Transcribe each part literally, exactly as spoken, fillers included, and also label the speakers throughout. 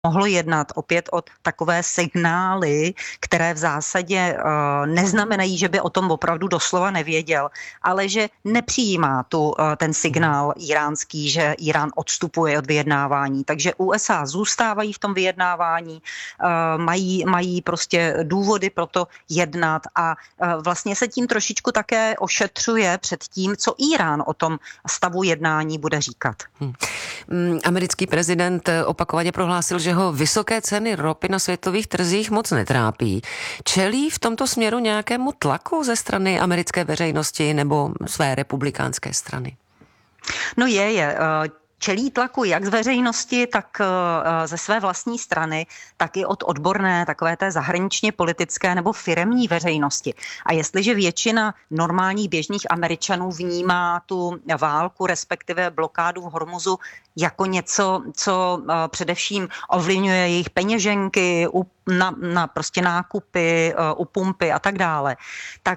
Speaker 1: mohlo jednat opět o takové signály, které v zásadě uh, neznamenají, že by o tom opravdu doslova nevěděl, ale že nepřijímá tu, uh, ten signál iránský, že Irán odstupuje od vyjednávání. Takže U S A zůstávají v tom vyjednávání, uh, mají, mají prostě důvody pro to jednat a uh, vlastně se tím trošičku také ošetřuje před tím, co Irán o tom stavu jednání bude říkat.
Speaker 2: Hmm. Americký prezident opakovaně prohlásil, že ho vysoké ceny ropy na světových trzích moc netrápí. Čelí v tomto směru nějakému tlaku ze strany americké veřejnosti nebo své republikánské strany?
Speaker 1: No je, je. Čelí tlaku jak z veřejnosti, tak ze své vlastní strany, tak i od odborné, takové té zahraničně politické nebo firemní veřejnosti. A jestliže většina normálních běžných Američanů vnímá tu válku, respektive blokádu v Hormuzu jako něco, co především ovlivňuje jejich peněženky, na, na prostě nákupy, u pumpy a tak dále, tak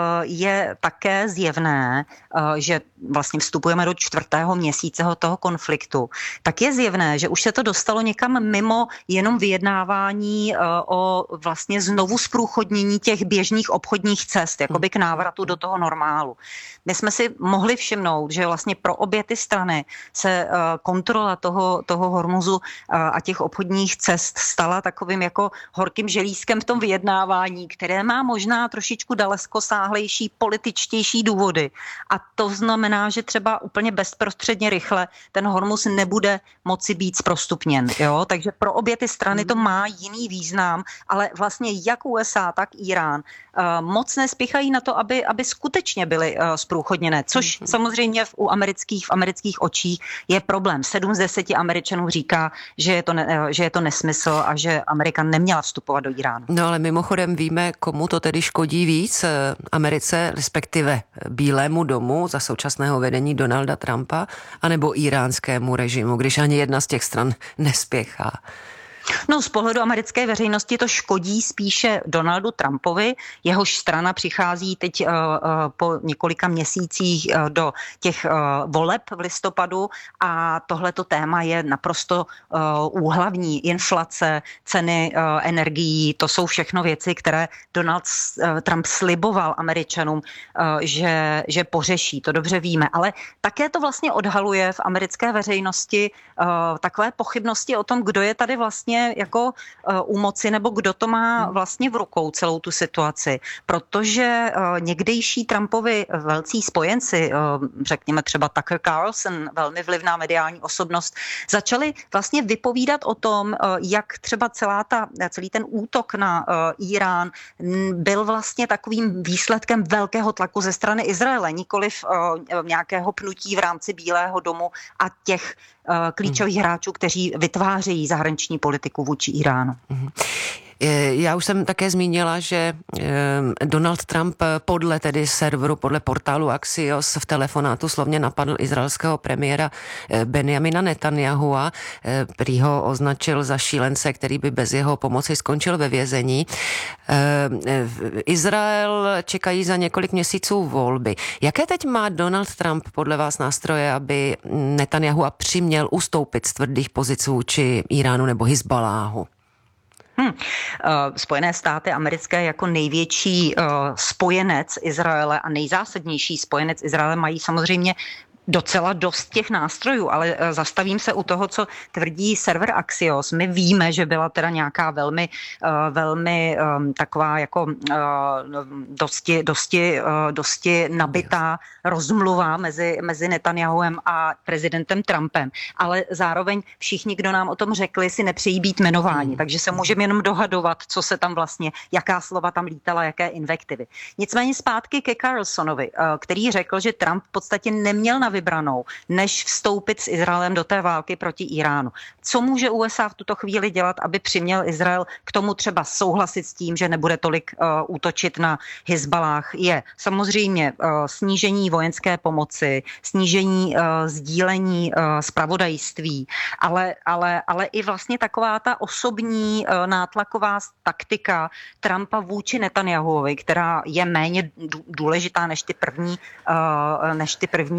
Speaker 1: je také zjevné, že vlastně vstupujeme do čtvrtého měsíce toho konfliktu, tak je zjevné, že už se to dostalo někam mimo jenom vyjednávání o vlastně znovu zprůchodnění těch běžných obchodních cest, jakoby k návratu do toho normálu. My jsme si mohli všimnout, že vlastně pro obě ty strany se kontrola toho, toho Hormuzu a těch obchodních cest stala takovým jako horkým želízkem v tom vyjednávání, které má možná trošičku dalekosáhlejší, političtější důvody. A to znamená, že třeba úplně bezprostředně rychle ten Hormuz nebude moci být zprostupněn. Jo? Takže pro obě ty strany to má jiný význam, ale vlastně jak U S A, tak Irán uh, moc nespěchají na to, aby, aby skutečně byly uh, zprůchodněné, což samozřejmě v, u amerických, v amerických očích je problém. Sedm z deseti Američanů říká, že je to, ne, že je to nesmysl a že Amerika neměla vstupovat do Iránu.
Speaker 2: No ale mimochodem víme, komu to tedy škodí víc, Americe, respektive Bílému domu za současného vedení Donalda Trumpa, anebo iránskému režimu, když ani jedna z těch stran nespěchá.
Speaker 1: No, z pohledu americké veřejnosti to škodí spíše Donaldu Trumpovi. Jehož strana přichází teď uh, uh, po několika měsících uh, do těch uh, voleb v listopadu a tohleto téma je naprosto uh, úhlavní. Inflace, ceny uh, energií, to jsou všechno věci, které Donald uh, Trump sliboval Američanům, uh, že, že pořeší. To dobře víme. Ale také to vlastně odhaluje v americké veřejnosti uh, takové pochybnosti o tom, kdo je tady vlastně jako uh, u moci, nebo kdo to má vlastně v rukou celou tu situaci. Protože uh, někdejší Trumpovi velcí spojenci, uh, řekněme třeba Tucker Carlson, velmi vlivná mediální osobnost, začali vlastně vypovídat o tom, uh, jak třeba celá ta, celý ten útok na uh, Irán byl vlastně takovým výsledkem velkého tlaku ze strany Izraele, nikoliv uh, nějakého pnutí v rámci Bílého domu a těch uh, klíčových hráčů, kteří vytvářejí zahraniční politiku vůči Iránu.
Speaker 2: Já už jsem také zmínila, že Donald Trump podle tedy serveru, podle portálu Axios v telefonátu slovně napadl izraelského premiéra Benjamina Netanyahua, prý ho označil za šílence, který by bez jeho pomoci skončil ve vězení. Izrael čekají za několik měsíců volby. Jaké teď má Donald Trump podle vás nástroje, aby Netanyahua přiměl ustoupit z tvrdých pozic vůči Iránu nebo Hizbaláhu?
Speaker 1: Hmm. Spojené státy americké jako největší uh, spojenec Izraele a nejzásadnější spojenec Izraele mají samozřejmě docela dost těch nástrojů, ale zastavím se u toho, co tvrdí server Axios. My víme, že byla teda nějaká velmi, velmi taková jako dosti, dosti, dosti nabitá rozmluva mezi, mezi Netanyahuem a prezidentem Trumpem, ale zároveň všichni, kdo nám o tom řekli, si nepřejí být jmenováni, hmm. takže se můžeme jenom dohadovat, co se tam vlastně, jaká slova tam lítala, jaké invektivy. Nicméně zpátky ke Carlsonovi, který řekl, že Trump v podstatě neměl na vybranou, než vstoupit s Izraelem do té války proti Iránu. Co může U S A v tuto chvíli dělat, aby přiměl Izrael k tomu třeba souhlasit s tím, že nebude tolik uh, útočit na Hizbalách? Je samozřejmě uh, snížení vojenské pomoci, snížení uh, sdílení uh, zpravodajství, ale, ale, ale i vlastně taková ta osobní uh, nátlaková taktika Trumpa vůči Netanyahuovi, která je méně důležitá než ty první, uh, než ty první dvě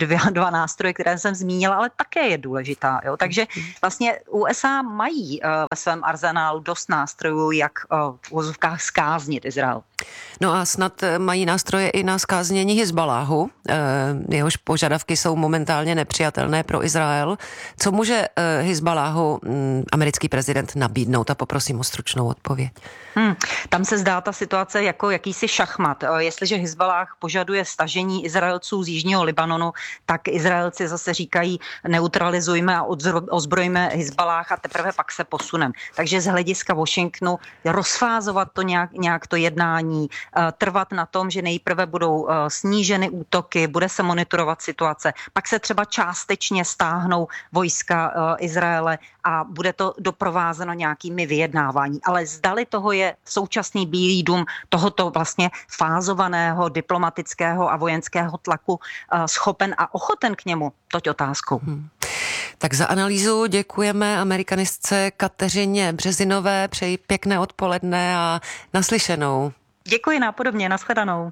Speaker 1: dvě, dva nástroje, které jsem zmínila, ale také je důležitá. Jo? Takže vlastně U S A mají uh, ve svém arzenálu dost nástrojů, jak uh, v uvozovkách zkáznit Izrael.
Speaker 2: No a snad mají nástroje i na zkáznění Hizbaláhu. Jehož požadavky jsou momentálně nepřijatelné pro Izrael. Co může Hizbaláhu americký prezident nabídnout? A poprosím o stručnou odpověď.
Speaker 1: Hmm, tam se zdá ta situace jako jakýsi šachmat. Jestliže Hizbalách požaduje stažení Izraelců z jižního Libanonu, tak Izraelci zase říkají neutralizujme a ozbrojíme Hizbalách a teprve pak se posuneme. Takže z hlediska Washingtonu rozfázovat to nějak, nějak to jednání, trvat na tom, že nejprve budou sníženy útoky, bude se monitorovat situace, pak se třeba částečně stáhnou vojska Izraele a bude to doprovázeno nějakými vyjednávání. Ale zdali toho je současný Bílý dům tohoto vlastně fázovaného diplomatického a vojenského tlaku schopen a ochoten k němu, toť otázkou. Hmm.
Speaker 2: Tak za analýzu děkujeme amerikanistce Kateřině Březinové, přeji pěkné odpoledne a naslyšenou.
Speaker 1: Děkuji, nápodobně, nashledanou.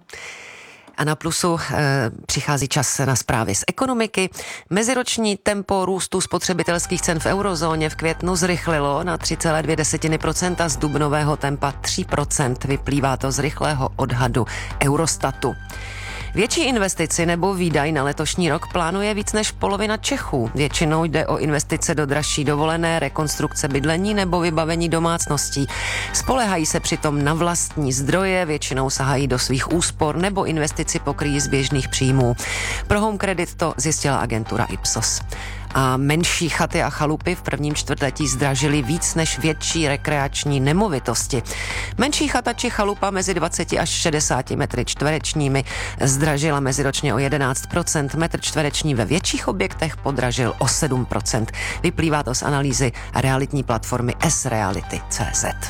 Speaker 2: A na Plusu e, přichází čas na zprávy z ekonomiky. Meziroční tempo růstu spotřebitelských cen v eurozóně v květnu zrychlilo na tři celé dvě procenta z dubnového tempa tři procenta. Vyplývá to z rychlého odhadu Eurostatu. Větší investici nebo výdaj na letošní rok plánuje víc než polovina Čechů. Většinou jde o investice do dražší dovolené, rekonstrukce bydlení nebo vybavení domácností. Spoléhají se přitom na vlastní zdroje, většinou sahají do svých úspor nebo investici pokryjí z běžných příjmů. Pro Home Credit to zjistila agentura Ipsos. A menší chaty a chalupy v prvním čtvrtletí zdražily víc než větší rekreační nemovitosti. Menší chata či chalupa mezi dvacet až šedesát metry čtverečními zdražila meziročně o jedenáct procent, metr čtvereční ve větších objektech podražil o sedm procent. Vyplývá to z analýzy realitní platformy S Reality tečka cé zet.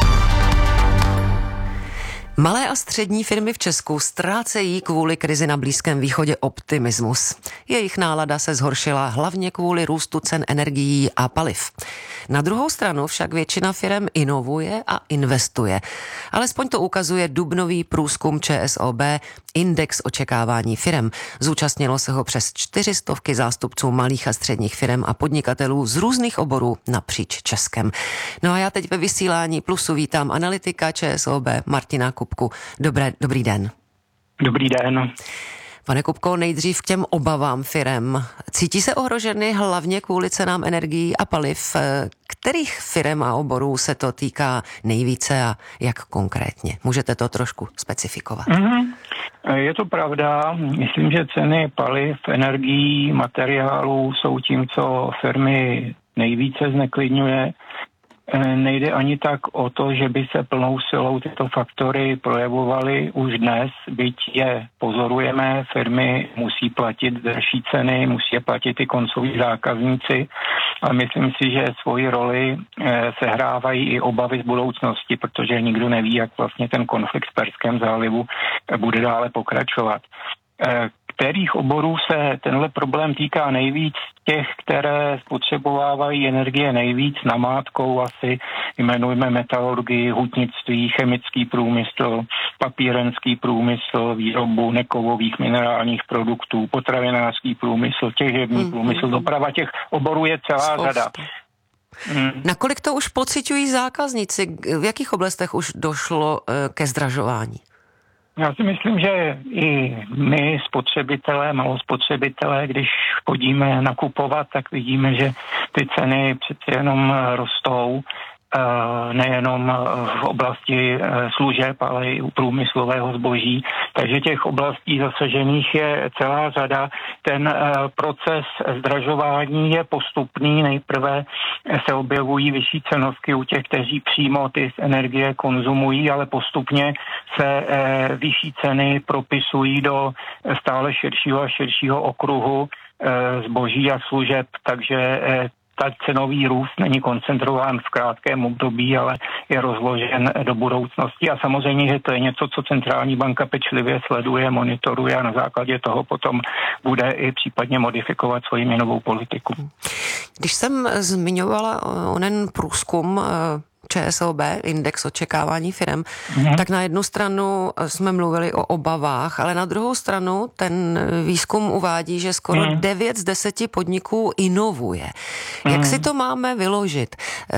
Speaker 2: Malé a střední firmy v Česku ztrácejí kvůli krizi na Blízkém východě optimismus. Jejich nálada se zhoršila hlavně kvůli růstu cen energií a paliv. Na druhou stranu však většina firem inovuje a investuje. Alespoň to ukazuje dubnový průzkum ČSOB Index očekávání firem. Zúčastnilo se ho přes čtyři stovky zástupců malých a středních firem a podnikatelů z různých oborů napříč Českem. No a já teď ve vysílání Plusu vítám analytika ČSOB Martina Kupku. Dobré, dobrý den.
Speaker 3: Dobrý den.
Speaker 2: Pane Kupko, nejdřív k těm obavám firem. Cítí se ohroženy hlavně kvůli cenám energií a paliv? Kterých firem a oborů se to týká nejvíce a jak konkrétně? Můžete to trošku specifikovat?
Speaker 3: Mm-hmm. Je to pravda. Myslím, že ceny paliv, energií, materiálů jsou tím, co firmy nejvíce zneklidňuje. Nejde ani tak o to, že by se plnou silou tyto faktory projevovaly už dnes, byť je pozorujeme, firmy musí platit dražší ceny, musí je platit i koncoví zákazníci, a myslím si, že svoji roli sehrávají i obavy z budoucnosti, protože nikdo neví, jak vlastně ten konflikt v Perském zálivu bude dále pokračovat. Kterých oborů se tenhle problém týká nejvíc? Těch, které spotřebovávají energie nejvíc, namátkou asi jmenujeme metalurgii, hutnictví, chemický průmysl, papírenský průmysl, výrobu nekovových minerálních produktů, potravinářský průmysl, těžební mm. průmysl, doprava, těch oborů je celá Spousta. řada.
Speaker 2: Hmm. Nakolik to už pociťují zákazníci? V jakých oblastech už došlo ke zdražování?
Speaker 3: Já si myslím, že i my, spotřebitelé, malospotřebitelé, když chodíme nakupovat, tak vidíme, že ty ceny přeci jenom rostou. Nejenom v oblasti služeb, ale i u průmyslového zboží. Takže těch oblastí zasažených je celá řada. Ten proces zdražování je postupný. Nejprve se objevují vyšší cenovky u těch, kteří přímo ty energie konzumují, ale postupně se vyšší ceny propisují do stále širšího a širšího okruhu zboží a služeb, takže tak cenový růst není koncentrován v krátkém období, ale je rozložen do budoucnosti. A samozřejmě, že to je něco, co centrální banka pečlivě sleduje, monitoruje a na základě toho potom bude i případně modifikovat svoji měnovou politiku.
Speaker 2: Když jsem zmiňovala onen průzkum ČSOB, index očekávání firem, mm. tak na jednu stranu jsme mluvili o obavách, ale na druhou stranu ten výzkum uvádí, že skoro mm. devět z deseti podniků inovuje. Mm. Jak si to máme vyložit?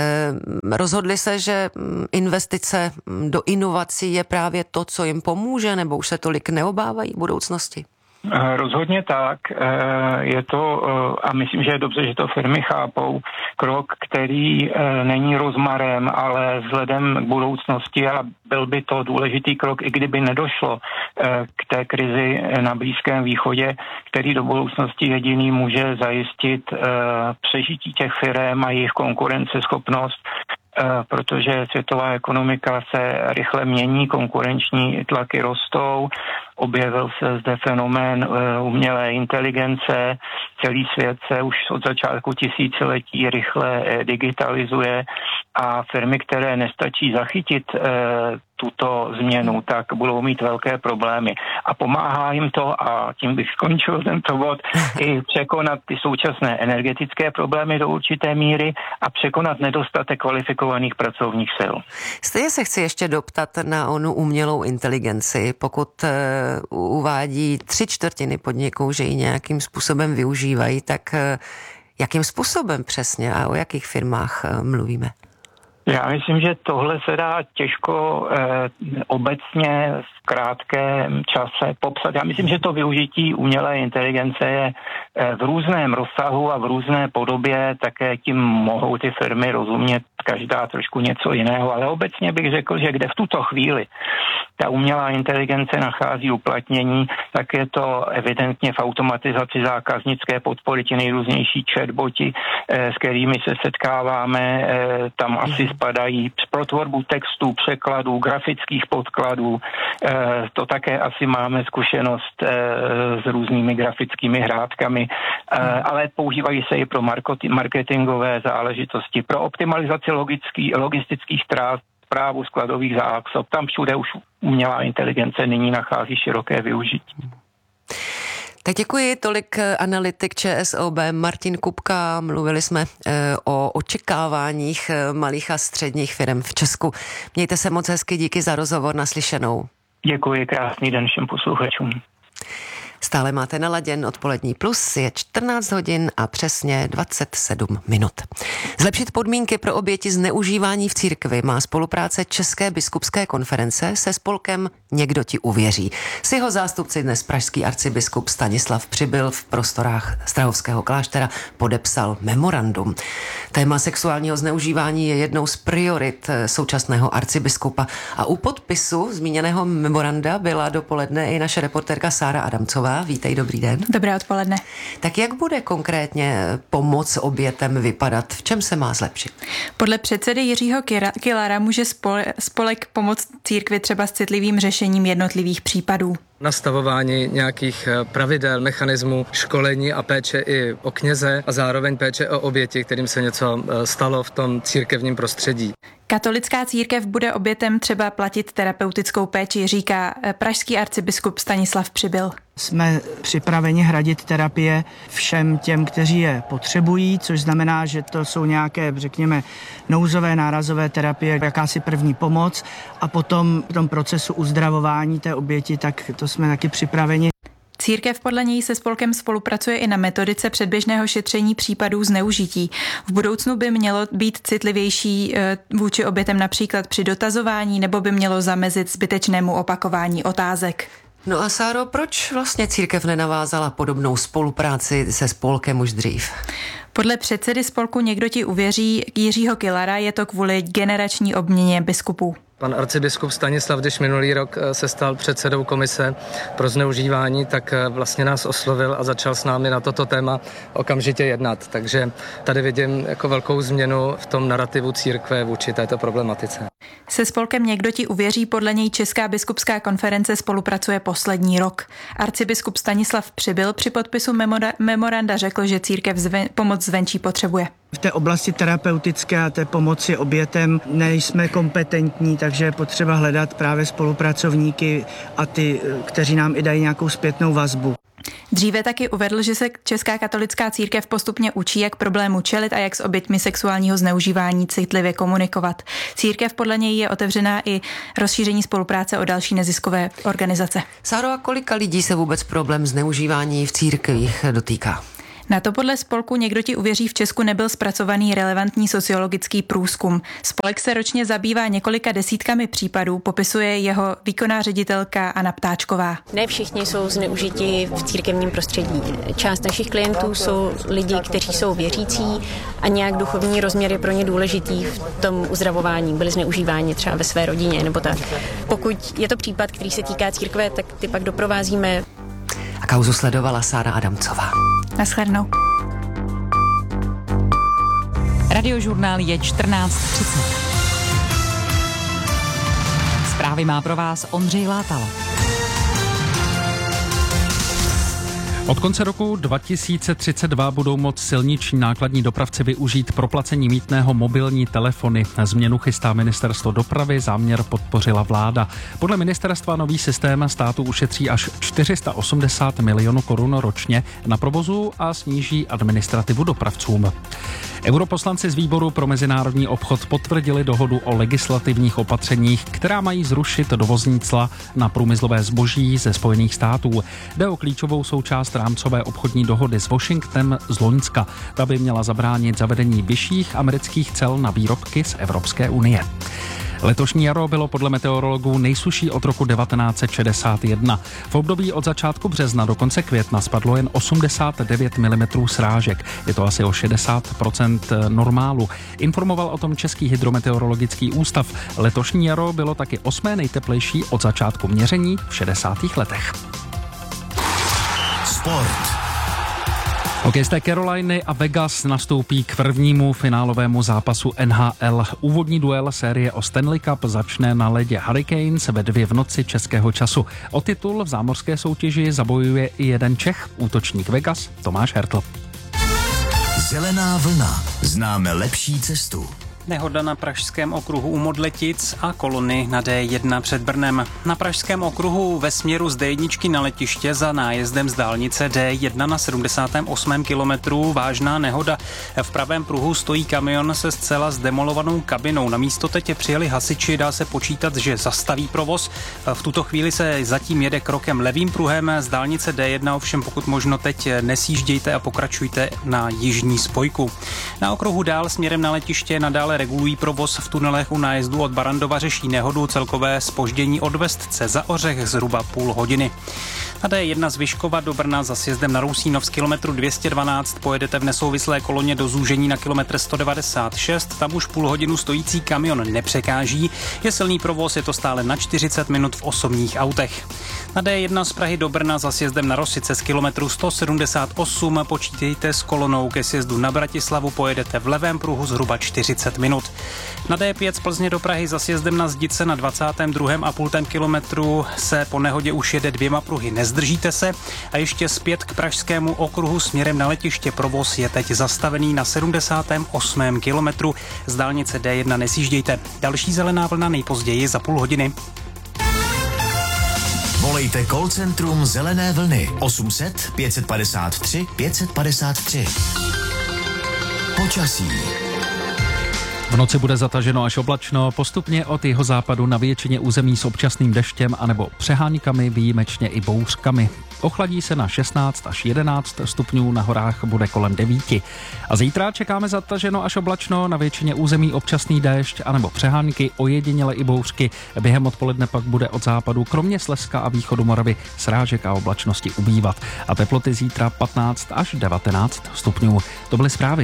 Speaker 2: E, rozhodli se, že investice do inovací je právě to, co jim pomůže, nebo už se tolik neobávají v budoucnosti?
Speaker 3: Rozhodně tak. Je to, a myslím, že je dobře, že to firmy chápou, krok, který není rozmarem, ale vzhledem k budoucnosti, a byl by to důležitý krok, i kdyby nedošlo k té krizi na Blízkém východě, který do budoucnosti jediný může zajistit přežití těch firem a jejich konkurenceschopnost, protože světová ekonomika se rychle mění, konkurenční tlaky rostou, objevil se zde fenomén umělé inteligence, celý svět se už od začátku tisíciletí rychle digitalizuje a firmy, které nestačí zachytit tuto změnu, tak budou mít velké problémy. A pomáhá jim to, a tím bych skončil tento bod, i překonat ty současné energetické problémy do určité míry a překonat nedostatek kvalifikovaných pracovních sil.
Speaker 2: Stejně se chci ještě doptat na onu umělou inteligenci. Pokud uh, uvádí tři čtvrtiny podniků, že ji nějakým způsobem využívají, tak uh, jakým způsobem přesně a o jakých firmách uh, mluvíme?
Speaker 3: Já myslím, že tohle se dá těžko eh, obecně v krátkém čase popsat. Já myslím, že to využití umělé inteligence je eh, v různém rozsahu a v různé podobě, také tím mohou ty firmy rozumět každá trošku něco jiného, ale obecně bych řekl, že kde v tuto chvíli ta umělá inteligence nachází uplatnění, tak je to evidentně v automatizaci zákaznické podpory, ti nejrůznější chatboti, s kterými se setkáváme, tam asi spadají pro tvorbu textů, překladů, grafických podkladů. To také asi máme zkušenost s různými grafickými hrátkami, ale používají se i pro marketingové záležitosti, pro optimalizaci logický, logistických trás, správu skladových zásob. Tam všude už umělá inteligence nyní nachází široké využití.
Speaker 2: Tak děkuji, tolik analytik ČSOB Martin Kupka. Mluvili jsme o očekáváních malých a středních firm v Česku. Mějte se moc hezky, díky za rozhovor, naslyšenou.
Speaker 3: Děkuji, krásný den všem posluchačům.
Speaker 2: Stále máte naladěn Odpolední plus, je čtrnáct hodin a přesně dvacet sedm minut. Zlepšit podmínky pro oběti zneužívání v církvi má spolupráce České biskupské konference se spolkem Někdo ti uvěří. S jeho zástupci dnes pražský arcibiskup Stanislav Přibyl v prostorách Strahovského kláštera podepsal memorandum. Téma sexuálního zneužívání je jednou z priorit současného arcibiskupa a u podpisu zmíněného memoranda byla dopoledne i naše reportérka Sára Adamcová. Vítej, dobrý den.
Speaker 4: Dobré odpoledne.
Speaker 2: Tak jak bude konkrétně pomoc obětem vypadat? V čem se má zlepšit?
Speaker 4: Podle předsedy Jiřího Kilara může spolek pomoct církvi třeba s citlivým řešením jednotlivých případů.
Speaker 5: Nastavování nějakých pravidel, mechanismů, školení a péče i o kněze a zároveň péče o oběti, kterým se něco stalo v tom církevním prostředí.
Speaker 4: Katolická církev bude obětem třeba platit terapeutickou péči, říká pražský arcibiskup Stanislav Přibyl.
Speaker 6: Jsme připraveni hradit terapie všem těm, kteří je potřebují, což znamená, že to jsou nějaké, řekněme, nouzové nárazové terapie, jakási první pomoc a potom v tom procesu uzdravování té oběti, tak to jsme taky připraveni.
Speaker 4: Církev podle něj se spolkem spolupracuje i na metodice předběžného šetření případů zneužití. V budoucnu by mělo být citlivější vůči obětem například při dotazování nebo by mělo zamezit zbytečnému opakování otázek.
Speaker 2: No a Sáro, proč vlastně církev nenavázala podobnou spolupráci se spolkem už dřív?
Speaker 4: Podle předsedy spolku Někdo ti uvěří Jiřího Kilara je to kvůli generační obměně biskupů.
Speaker 5: Pan arcibiskup Stanislav, když minulý rok se stal předsedou komise pro zneužívání, tak vlastně nás oslovil a začal s námi na toto téma okamžitě jednat. Takže tady vidím jako velkou změnu v tom narrativu církve vůči této problematice.
Speaker 4: Se spolkem Někdo ti uvěří podle něj Česká biskupská konference spolupracuje poslední rok. Arcibiskup Stanislav Přibyl při podpisu memora- memoranda řekl, že církev zven- pomoc zvenčí potřebuje.
Speaker 6: V té oblasti terapeutické a té pomoci obětem nejsme kompetentní, takže je potřeba hledat právě spolupracovníky a ty, kteří nám i dají nějakou zpětnou vazbu.
Speaker 4: Dříve taky uvedl, že se Česká katolická církev postupně učí, jak problému čelit a jak s oběťmi sexuálního zneužívání citlivě komunikovat. Církev podle něj je otevřená i rozšíření spolupráce o další neziskové organizace.
Speaker 2: Sáro, a kolika lidí se vůbec problém zneužívání v církvích dotýká?
Speaker 4: Na to podle spolku Někdo ti uvěří v Česku nebyl zpracovaný relevantní sociologický průzkum. Spolek se ročně zabývá několika desítkami případů, popisuje jeho výkonná ředitelka Anna Ptáčková.
Speaker 7: Ne všichni jsou zneužiti v církevním prostředí. Část našich klientů jsou lidi, kteří jsou věřící a nějak duchovní rozměr je pro ně důležitý v tom uzdravování. Byli zneužíváni třeba ve své rodině nebo tak. Pokud je to případ, který se týká církve, tak ty pak doprovázíme.
Speaker 2: A kauzu sledovala Sára Adamcová.
Speaker 4: Naschledanou.
Speaker 8: Radiožurnál je čtrnáct třicet. Zprávy má pro vás Ondřej Látal.
Speaker 9: Od konce roku dva tisíce třicet dva budou moct silniční nákladní dopravci využít pro placení mýtného mobilní telefony. Změnu chystá ministerstvo dopravy, záměr podpořila vláda. Podle ministerstva nový systém státu ušetří až čtyři sta osmdesát milionů korun ročně na provozu a sníží administrativu dopravcům. Europoslanci z výboru pro mezinárodní obchod potvrdili dohodu o legislativních opatřeních, která mají zrušit dovozní cla na průmyslové zboží ze Spojených států. Jde o klíčovou součást rámcové obchodní dohody s Washingtonem z loňska. Ta by měla zabránit zavedení vyšších amerických cel na výrobky z Evropské unie. Letošní jaro bylo podle meteorologů nejsušší od roku devatenáct set šedesát jedna. V období od začátku března do konce května spadlo jen osmdesát devět milimetrů srážek. Je to asi o šedesát procent normálu. Informoval o tom Český hydrometeorologický ústav. Letošní jaro bylo taky osmé nejteplejší od začátku měření v šedesátých letech.
Speaker 10: Sport.
Speaker 9: Hokejisté Caroliny a Vegas nastoupí k prvnímu finálovému zápasu N H L. Úvodní duel série o Stanley Cup začne na ledě Hurricanes ve dvě v noci českého času. O titul v zámořské soutěži zabojuje i jeden Čech, útočník Vegas Tomáš Hertl.
Speaker 10: Zelená vlna. Známe lepší cestu.
Speaker 11: Nehoda na pražském okruhu u Modletic a kolony na D jedna před Brnem. Na pražském okruhu ve směru z D jedna na letiště za nájezdem z dálnice D jedna na sedmdesátém osmém kilometru vážná nehoda. V pravém pruhu stojí kamion se zcela zdemolovanou kabinou. Na místo teď přijeli hasiči, dá se počítat, že zastaví provoz. V tuto chvíli se zatím jede krokem levým pruhem z dálnice D jedna, ovšem pokud možno teď nesjíždějte a pokračujte na jižní spojku. Na okruhu dál směrem na letiště nadále regulují provoz v tunelech u nájezdu od Barandova, řeší nehodu, celkové zpoždění od Vestce za Ořech zhruba půl hodiny. Na D jedna z Vyškova do Brna za sjezdem na Rousínov z kilometru dvě stě dvanáct pojedete v nesouvislé koloně do zúžení na kilometr sto devadesát šest, tam už půl hodinu stojící kamion nepřekáží, je silný provoz, je to stále na čtyřicet minut v osobních autech. Na D jedna z Prahy do Brna za sjezdem na Rosice z kilometru sto sedmdesát osm počítejte s kolonou ke sjezdu na Bratislavu, pojedete v levém pruhu zhruba čtyřicet minut. Na D pět z Plzně do Prahy za sjezdem na Zdice na dvacátém druhém a půl kilometru se po nehodě už jede dvěma pruhy, nezdržíte se a ještě zpět k pražskému okruhu směrem na letiště provoz je teď zastavený na sedmdesátém osmém kilometru, z dálnice D jedna nesjíždějte. Další zelená vlna nejpozději za půl hodiny.
Speaker 10: Volejte call centrum Zelené vlny osm set pět padesát tři pět padesát tři. Počasí.
Speaker 9: V noci bude zataženo až oblačno, postupně od jihozápadu na většině území s občasným deštěm anebo přeháňkami, výjimečně i bouřkami. Ochladí se na šestnáct až jedenáct stupňů, na horách bude kolem devět. A zítra čekáme zataženo až oblačno, na většině území občasný déšť anebo přeháňky, ojediněle i bouřky. Během odpoledne pak bude od západu kromě Slezska a východu Moravy srážek a oblačnosti ubývat. A teploty zítra patnáct až devatenáct stupňů. To byly zprávy.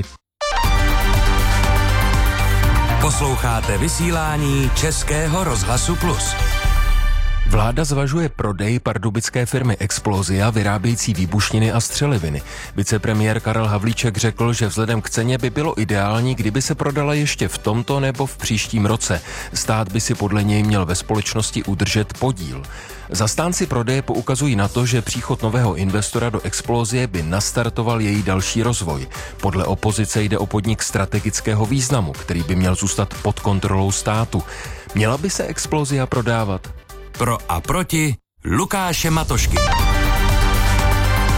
Speaker 12: Posloucháte vysílání Českého rozhlasu Plus.
Speaker 13: Vláda zvažuje prodej pardubické firmy Explosia vyrábějící výbušniny a střeliviny. Vicepremiér Karel Havlíček řekl, že vzhledem k ceně by bylo ideální, kdyby se prodala ještě v tomto nebo v příštím roce. Stát by si podle něj měl ve společnosti udržet podíl. Zastánci prodeje poukazují na to, že příchod nového investora do Explosie by nastartoval její další rozvoj. Podle opozice jde o podnik strategického významu, který by měl zůstat pod kontrolou státu. Měla by se Explosia prodávat?
Speaker 12: Pro a proti Lukáše Matošky.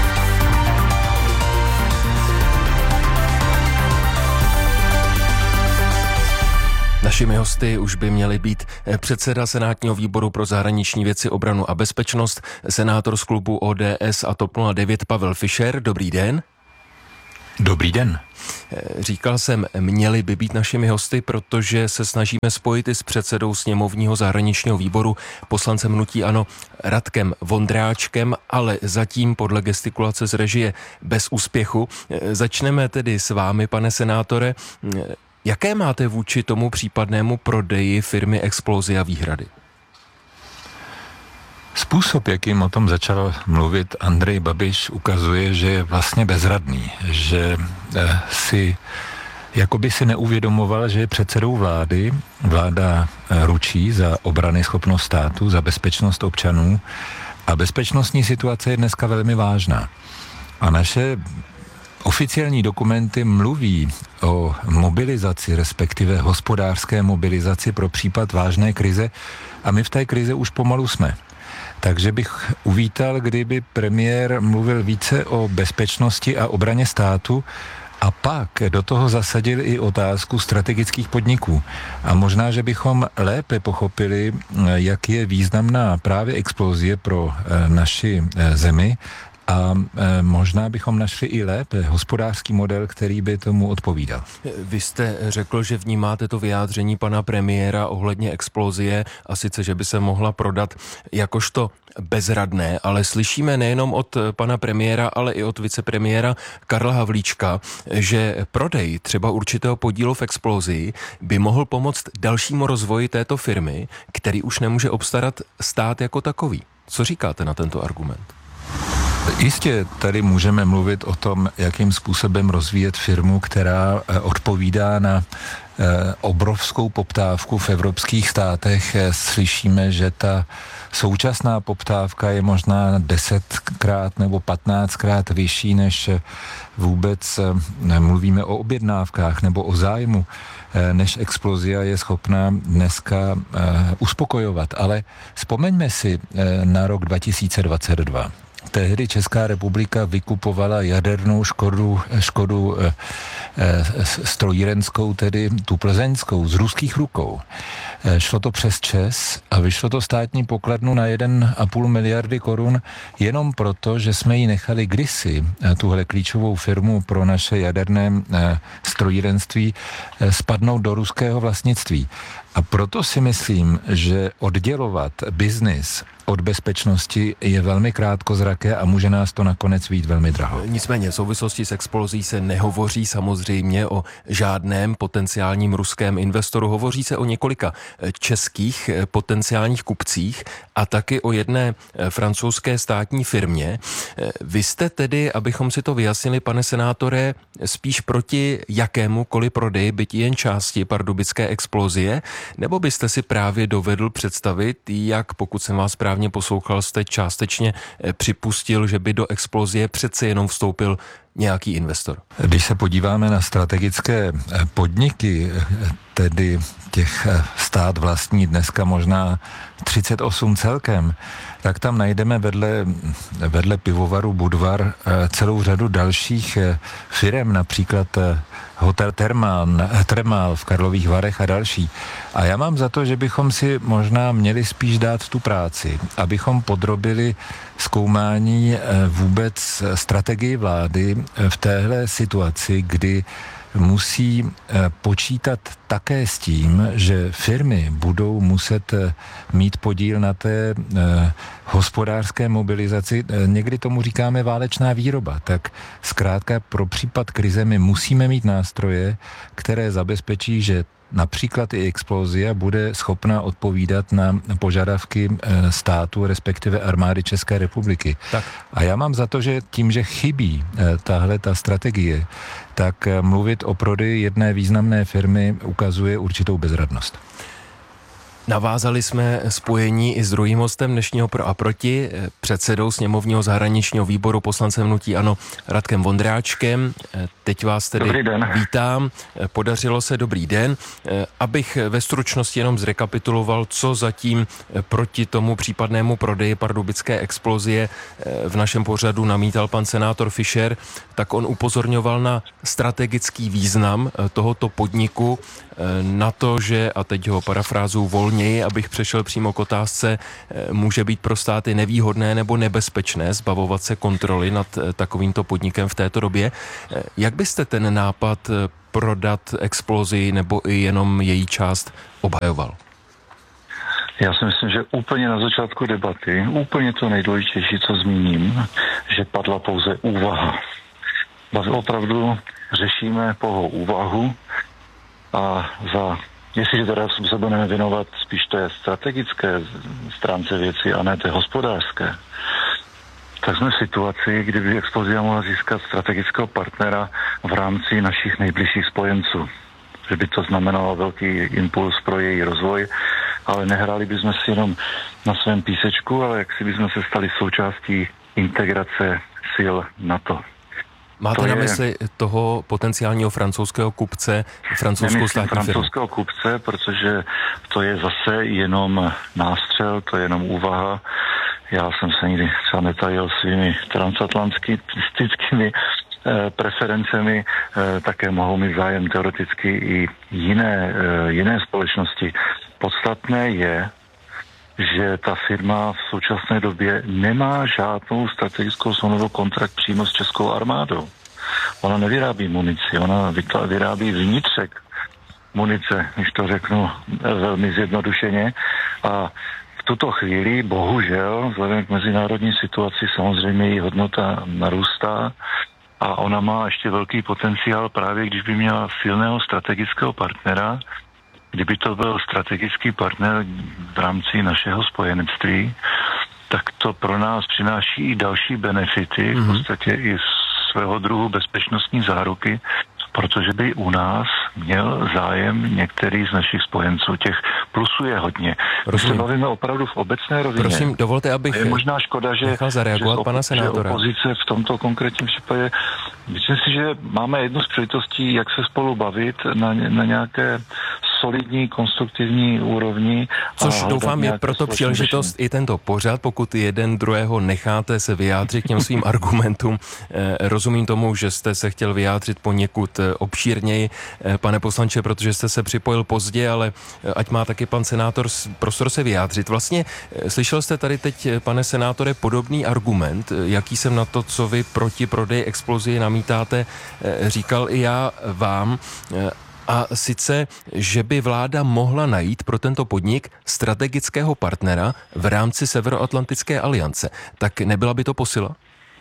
Speaker 13: Našimi hosty už by měli být předseda Senátního výboru pro zahraniční věci, obranu a bezpečnost, senátor z klubu O D S a T O P nula devět Pavel Fischer. Dobrý den.
Speaker 14: Dobrý den.
Speaker 13: Říkal jsem, měli by být našimi hosty, protože se snažíme spojit i s předsedou sněmovního zahraničního výboru, poslancem hnutí ANO Radkem Vondráčkem, ale zatím podle gestikulace z režie bez úspěchu. Začneme tedy s vámi, pane senátore. Jaké máte vůči tomu případnému prodeji firmy Explosia výhrady?
Speaker 14: Způsob, jakým o tom začal mluvit Andrej Babiš, ukazuje, že je vlastně bezradný, že eh, si jakoby si neuvědomoval, že je předsedou vlády. Vláda eh, ručí za obranyschopnost státu, za bezpečnost občanů a bezpečnostní situace je dneska velmi vážná. A naše oficiální dokumenty mluví o mobilizaci, respektive hospodářské mobilizaci pro případ vážné krize a my v té krizi už pomalu jsme. Takže bych uvítal, kdyby premiér mluvil více o bezpečnosti a obraně státu a pak do toho zasadil i otázku strategických podniků. A možná, že bychom lépe pochopili, jak je významná právě Explosie pro naši zemi a e, možná bychom našli i lépe hospodářský model, který by tomu odpovídal.
Speaker 13: Vy jste řekl, že vnímáte to vyjádření pana premiéra ohledně Explosie a sice, že by se mohla prodat jakožto bezradné, ale slyšíme nejenom od pana premiéra, ale i od vicepremiéra Karla Havlíčka, že prodej třeba určitého podílu v Explosii by mohl pomoct dalšímu rozvoji této firmy, který už nemůže obstarat stát jako takový. Co říkáte na tento argument?
Speaker 14: Jistě tady můžeme mluvit o tom, jakým způsobem rozvíjet firmu, která odpovídá na obrovskou poptávku v evropských státech. Slyšíme, že ta současná poptávka je možná desetkrát nebo patnáctkrát vyšší, než vůbec mluvíme o objednávkách nebo o zájmu, než Explosia je schopná dneska uspokojovat. Ale vzpomeňme si na rok dva tisíce dvacet dva. Tehdy Česká republika vykupovala jadernou Škodu, Škodu e, e, strojírenskou, tedy tu plzeňskou, z ruských rukou. E, šlo to přes ČEZ a vyšlo to státní pokladnu na jeden a půl miliardy korun jenom proto, že jsme ji nechali kdysi, e, tuhle klíčovou firmu pro naše jaderné e, strojírenství, e, spadnout do ruského vlastnictví. A proto si myslím, že oddělovat biznis od bezpečnosti je velmi krátkozraké a může nás to nakonec vyjít velmi draho.
Speaker 13: Nicméně v souvislosti s Explosí se nehovoří samozřejmě o žádném potenciálním ruském investoru. Hovoří se o několika českých potenciálních kupcích a taky o jedné francouzské státní firmě. Vy jste tedy, abychom si to vyjasnili, pane senátore, spíš proti jakémukoliv prodeji, byť jen části pardubické Explosie, nebo byste si právě dovedl představit, jak, pokud jsem vás správně poslouchal, jste částečně připustil, že by do Explosie přece jenom vstoupil nějaký investor?
Speaker 14: Když se podíváme na strategické podniky, tedy těch stát vlastní dneska možná třicet osm celkem, tak tam najdeme vedle, vedle pivovaru Budvar celou řadu dalších firem, například Hotel Thermal, Thermal v Karlových Varech a další. A já mám za to, že bychom si možná měli spíš dát tu práci, abychom podrobili zkoumání vůbec strategii vlády v téhle situaci, kdy musí počítat také s tím, že firmy budou muset mít podíl na té hospodářské mobilizaci. Někdy tomu říkáme válečná výroba. Tak zkrátka pro případ krize my musíme mít nástroje, které zabezpečí, že například i Explosia bude schopna odpovídat na požadavky státu, respektive armády České republiky. Tak. A já mám za to, že tím, že chybí tahle ta strategie, tak mluvit o prodeji jedné významné firmy ukazuje určitou bezradnost.
Speaker 13: Navázali jsme spojení i s druhým hostem dnešního Pro a proti, předsedou sněmovního zahraničního výboru, poslancem hnutí ANO Radkem Vondráčkem. Teď vás tedy vítám. Podařilo se, dobrý den. Abych ve stručnosti jenom zrekapituloval, co zatím proti tomu případnému prodeji pardubické explozie v našem pořadu namítal pan senátor Fischer, tak on upozorňoval na strategický význam tohoto podniku, na to, že, a teď ho parafrázu volněji, abych přešel přímo k otázce, může být pro státy nevýhodné nebo nebezpečné zbavovat se kontroly nad takovýmto podnikem v této době. Jak byste ten nápad prodat explozii nebo i jenom její část obhajoval?
Speaker 15: Já si myslím, že úplně na začátku debaty, úplně to nejdůležitější, co zmíním, že padla pouze úvaha. Opravdu řešíme pouhou úvahu a za, jestliže teda se budeme věnovat spíš té strategické stránce věci a ne té hospodářské, tak jsme v situaci, kdyby Explozia mohla získat strategického partnera v rámci našich nejbližších spojenců. Že by to znamenalo velký impuls pro její rozvoj, ale nehráli bychom si jenom na svém písečku, ale jak si bychom se stali součástí integrace sil NATO.
Speaker 13: Máte to na mysli je... toho potenciálního francouzského kupce, francouzskou státní firmu?
Speaker 15: francouzského kupce, protože to je zase jenom nástřel, to je jenom úvaha. Já jsem se nikdy třeba netajil svými transatlantickými eh, preferencemi, eh, také mohou mít zájem teoreticky i jiné, eh, jiné společnosti. Podstatné je, že ta firma v současné době nemá žádnou strategickou smlouvu kontrakt přímo s českou armádou. Ona nevyrábí munici, ona vyrábí vnitřek munice, když to řeknu velmi zjednodušeně. A v tuto chvíli, bohužel, vzhledem k mezinárodní situaci, samozřejmě její hodnota narůstá a ona má ještě velký potenciál právě, když by měla silného strategického partnera, kdyby to byl strategický partner v rámci našeho spojenectví, tak to pro nás přináší i další benefity, mm-hmm. v podstatě i svého druhu bezpečnostní záruky, protože by u nás měl zájem některý z našich spojenců. Těch plusů je hodně. My se bavíme opravdu v obecné rovině.
Speaker 13: Prosím, dovolte, abych
Speaker 15: je možná škoda, že,
Speaker 13: nechal zareagovat že, pana senátora.
Speaker 15: Že opozice v tomto konkrétním případě, myslím si, že máme jednu z příležitostí, jak se spolu bavit na, na nějaké solidní, konstruktivní úrovni.
Speaker 13: Což doufám je proto příležitost řešení. I tento pořad, pokud jeden druhého necháte se vyjádřit k těm svým argumentům. Rozumím tomu, že jste se chtěl vyjádřit poněkud obšírněji, pane poslanče, protože jste se připojil pozdě, ale ať má taky pan senátor prostor se vyjádřit. Vlastně slyšel jste tady teď, pane senátore, podobný argument, jaký jsem na to, co vy proti prodeji Explozii namítáte, říkal i já vám. A sice, že by vláda mohla najít pro tento podnik strategického partnera v rámci Severoatlantické aliance. Tak nebyla by to posila?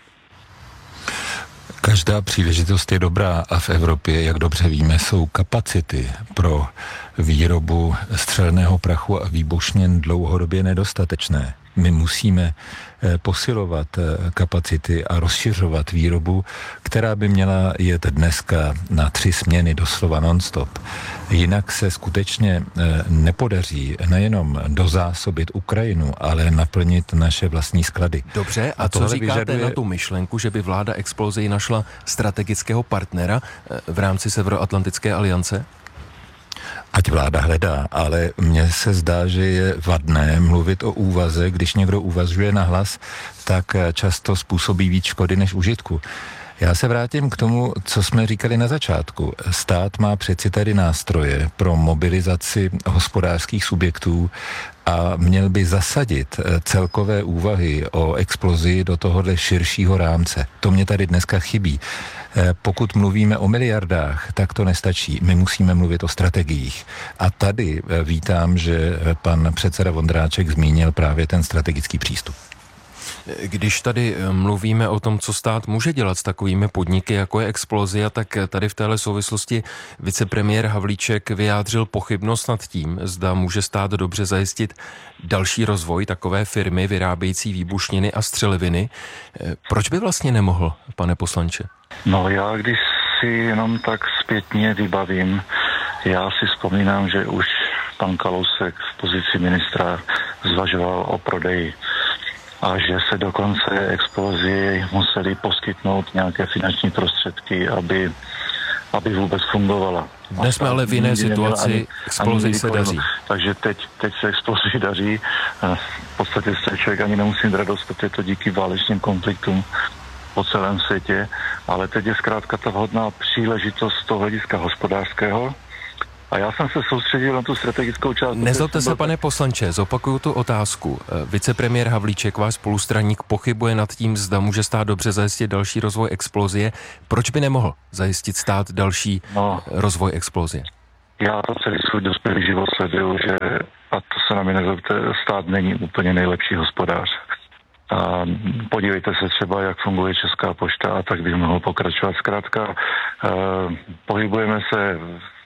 Speaker 14: Každá příležitost je dobrá a v Evropě, jak dobře víme, jsou kapacity pro výrobu střelného prachu a výbušnin dlouhodobě nedostatečné. My musíme posilovat kapacity a rozšiřovat výrobu, která by měla jet dneska na tři směny doslova non-stop. Jinak se skutečně nepodaří nejenom dozásobit Ukrajinu, ale naplnit naše vlastní sklady.
Speaker 13: Dobře, a, a co říkáte vyžaduje... na tu myšlenku, že by vláda Explozii našla strategického partnera v rámci Severoatlantické aliance?
Speaker 14: Ať vláda hledá, ale mně se zdá, že je vadné mluvit o úvaze, když někdo uvažuje nahlas, tak často způsobí víc škody než užitku. Já se vrátím k tomu, co jsme říkali na začátku. Stát má přeci tady nástroje pro mobilizaci hospodářských subjektů a měl by zasadit celkové úvahy o Explozii do tohohle širšího rámce. To mě tady dneska chybí. Pokud mluvíme o miliardách, tak to nestačí. My musíme mluvit o strategiích. A tady vítám, že pan předseda Vondráček zmínil právě ten strategický přístup.
Speaker 13: Když tady mluvíme o tom, co stát může dělat s takovými podniky, jako je Explozia, tak tady v téhle souvislosti vicepremiér Havlíček vyjádřil pochybnost nad tím, zda může stát dobře zajistit další rozvoj takové firmy vyrábějící výbušniny a střeliviny. Proč by vlastně nemohl, pane poslanče?
Speaker 15: No já, když si jenom tak zpětně vybavím, já si vzpomínám, že už pan Kalousek v pozici ministra zvažoval o prodeji a že se dokonce explozii museli poskytnout nějaké finanční prostředky, aby, aby vůbec fungovala.
Speaker 13: Dnes jsme ale v jiné situaci, explozii se daří.
Speaker 15: Takže teď, teď se explozii daří. V podstatě se člověk ani nemusí mít radost, protože to díky válečným konfliktům po celém světě, ale teď je zkrátka ta vhodná příležitost z toho hlediska hospodářského. A já jsem se soustředil na tu strategickou část.
Speaker 13: Nezlobte se, pane poslanče, zopakuju tu otázku. Vicepremiér Havlíček, váš spolustraník, pochybuje nad tím, zda může stát dobře zajistit další rozvoj explozie. Proč by nemohl zajistit stát další no, rozvoj explozie?
Speaker 15: Já to celý svůj dospělý život sleduju, že, a to se na mě nezlobte, stát není úplně nejlepší hospodář. A podívejte se třeba, jak funguje Česká pošta, a tak bych mohl pokračovat. Zkrátka, eh, pohybujeme se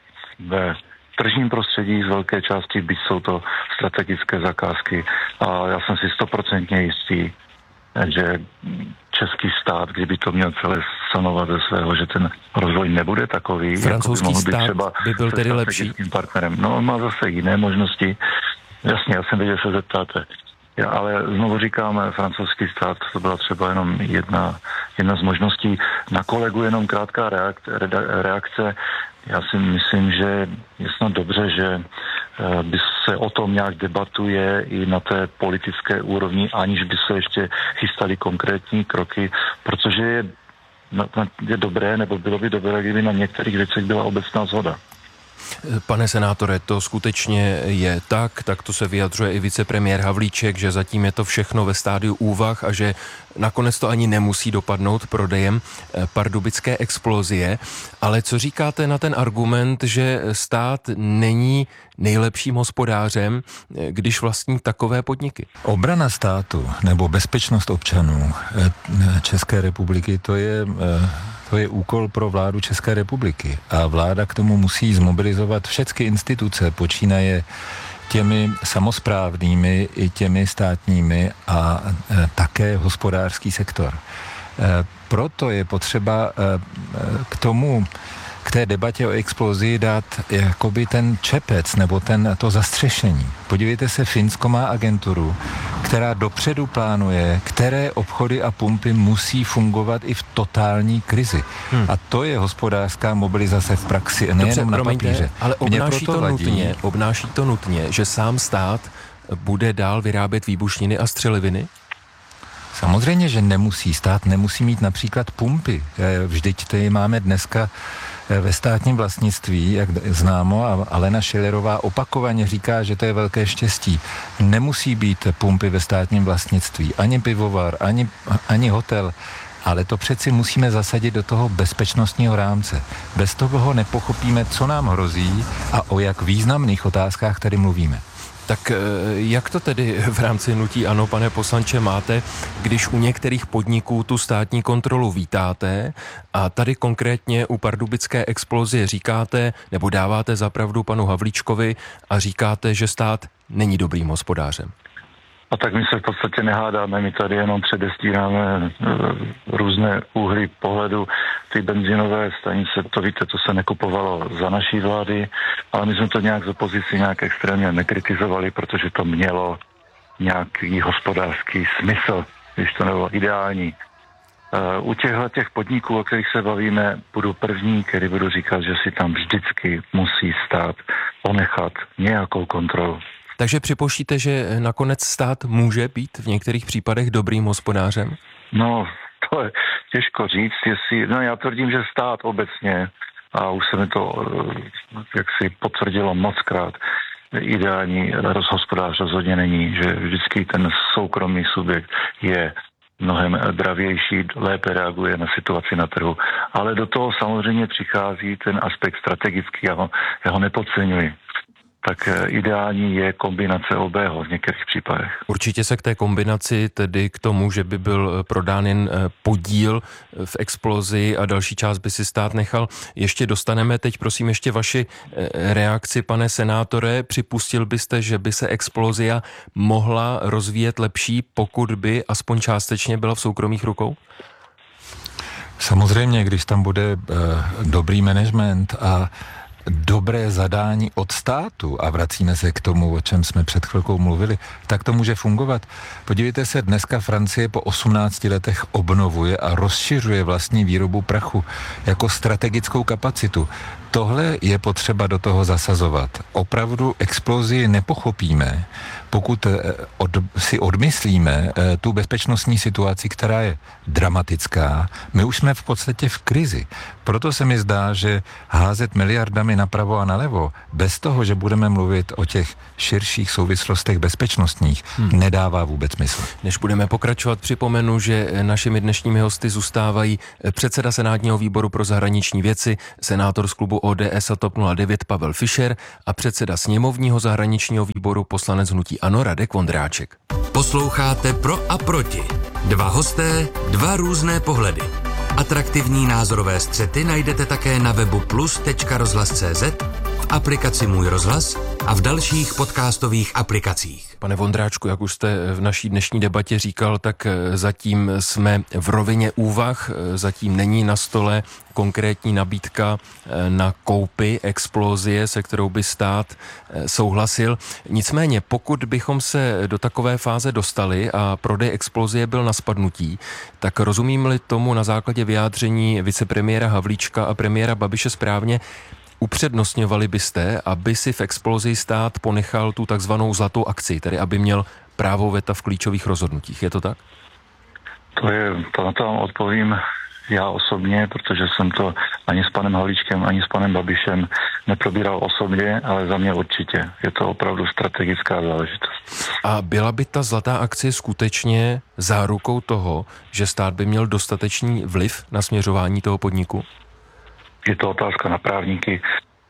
Speaker 15: ve tržním prostředí z velké části, byť jsou to strategické zakázky. A já jsem si stoprocentně jistý, že český stát, kdyby to měl celé sanovat ze svého, že ten rozvoj nebude takový.
Speaker 13: Francouzský
Speaker 15: jako by
Speaker 13: stát
Speaker 15: třeba
Speaker 13: by byl tedy lepší?
Speaker 15: Partnerem. No, on má zase jiné možnosti. Jasně, já jsem věděl, že se zeptáte. Já, ale znovu říkám, francouzský stát, to byla třeba jenom jedna, jedna z možností. Na kolegu jenom krátká reakce, reakce. Já si myslím, že je snad dobře, že by se o tom nějak debatuje i na té politické úrovni, aniž by se ještě chystaly konkrétní kroky, protože je, je dobré, nebo bylo by dobré, kdyby na některých věcech byla obecná shoda.
Speaker 13: Pane senátore, to skutečně je tak, tak to se vyjadřuje i vicepremiér Havlíček, že zatím je to všechno ve stádiu úvah a že nakonec to ani nemusí dopadnout prodejem pardubické explozie. Ale co říkáte na ten argument, že stát není nejlepším hospodářem, když vlastní takové podniky?
Speaker 14: Obrana státu nebo bezpečnost občanů České republiky, to je... To je úkol pro vládu České republiky a vláda k tomu musí zmobilizovat všechny instituce, počínaje těmi samosprávnými i těmi státními a e, také hospodářský sektor. E, proto je potřeba e, k tomu, k té debatě o explozii dát jakoby ten čepec nebo ten, to zastřešení. Podívejte se, Finsko má agenturu, která dopředu plánuje, které obchody a pumpy musí fungovat i v totální krizi. Hmm. A to je hospodářská mobilizace v praxi, nejenom na papíře.
Speaker 13: Ale obnáší to, nutně, obnáší to nutně, že sám stát bude dál vyrábět výbušniny a střeliviny?
Speaker 14: Samozřejmě, že nemusí. Stát nemusí mít například pumpy. Vždyť tady máme dneska ve státním vlastnictví, jak známo, a Alena Schillerová opakovaně říká, že to je velké štěstí. Nemusí být pumpy ve státním vlastnictví, ani pivovar, ani, ani hotel, ale to přeci musíme zasadit do toho bezpečnostního rámce. Bez toho nepochopíme, co nám hrozí a o jak významných otázkách tady mluvíme.
Speaker 13: Tak jak to tedy v rámci hnutí ANO, pane poslanče, máte, když u některých podniků tu státní kontrolu vítáte a tady konkrétně u pardubické explozie říkáte, nebo dáváte za pravdu panu Havlíčkovi a říkáte, že stát není dobrým hospodářem?
Speaker 15: A tak my se v podstatě nehádáme, my tady jenom předestíráme různé úhly pohledu. Ty benzinové stanice, to víte, to se nekupovalo za naší vlády, ale my jsme to nějak z opozici nějak extrémně nekritizovali, protože to mělo nějaký hospodářský smysl, když to nebylo ideální. U těchto těch podniků, o kterých se bavíme, budu první, který budu říkat, že si tam vždycky musí stát ponechat nějakou kontrolu.
Speaker 13: Takže připočíte, že nakonec stát může být v některých případech dobrým hospodářem?
Speaker 15: No, to je těžko říct, jestli, no já tvrdím, že stát obecně, a už se mi to jaksi potvrdilo mockrát, ideální hospodář rozhodně není, že vždycky ten soukromý subjekt je mnohem dravější, lépe reaguje na situaci na trhu. Ale do toho samozřejmě přichází ten aspekt strategický, já ho, já ho nepodceňuji. Tak ideální je kombinace obého v některých případech.
Speaker 13: Určitě se k té kombinaci, tedy k tomu, že by byl prodán jen podíl v explozi a další část by si stát nechal, ještě dostaneme. Teď prosím ještě vaši reakci, pane senátore. Připustil byste, že by se explozia mohla rozvíjet lepší, pokud by aspoň částečně byla v soukromých rukou?
Speaker 14: Samozřejmě, když tam bude uh, dobrý management a dobré zadání od státu, a vracíme se k tomu, o čem jsme před chvilkou mluvili, tak to může fungovat. Podívejte se, dneska Francie po osmnácti letech obnovuje a rozšiřuje vlastní výrobu prachu jako strategickou kapacitu. Tohle je potřeba do toho zasazovat. Opravdu explozii nepochopíme, pokud od, si odmyslíme tu bezpečnostní situaci, která je dramatická. My už jsme v podstatě v krizi. Proto se mi zdá, že házet miliardami napravo a nalevo, bez toho, že budeme mluvit o těch širších souvislostech bezpečnostních, hmm. nedává vůbec smysl.
Speaker 13: Než budeme pokračovat, připomenu, že našimi dnešními hosty zůstávají předseda Senátního výboru pro zahraniční věci, senátor z klubu O D S a TOP nula devět Pavel Fischer a předseda sněmovního zahraničního výboru poslanec hnutí ANO Radek Vondráček.
Speaker 12: Posloucháte Pro a proti. Dva hosté, dva různé pohledy. Atraktivní názorové střety najdete také na webu plus tečka rozhlas tečka cé zet, v aplikaci Můj rozhlas a v dalších podcastových aplikacích.
Speaker 13: Pane Vondráčku, jak už jste v naší dnešní debatě říkal, tak zatím jsme v rovině úvah, zatím není na stole konkrétní nabídka na koupi explozie, se kterou by stát souhlasil. Nicméně, pokud bychom se do takové fáze dostali a prodej explozie byl na spadnutí, tak rozumím-li tomu na základě vyjádření vicepremiéra Havlíčka a premiéra Babiše správně, upřednostňovali byste, aby si v explozii stát ponechal tu takzvanou zlatou akci, tedy aby měl právo veta v klíčových rozhodnutích. Je to tak?
Speaker 15: To je, to na to vám odpovím já osobně, protože jsem to ani s panem Havlíčkem, ani s panem Babišem neprobíral osobně, ale za mě určitě. Je to opravdu strategická záležitost.
Speaker 13: A byla by ta zlatá akcie skutečně zárukou toho, že stát by měl dostatečný vliv na směřování toho podniku?
Speaker 15: Je to otázka na právníky.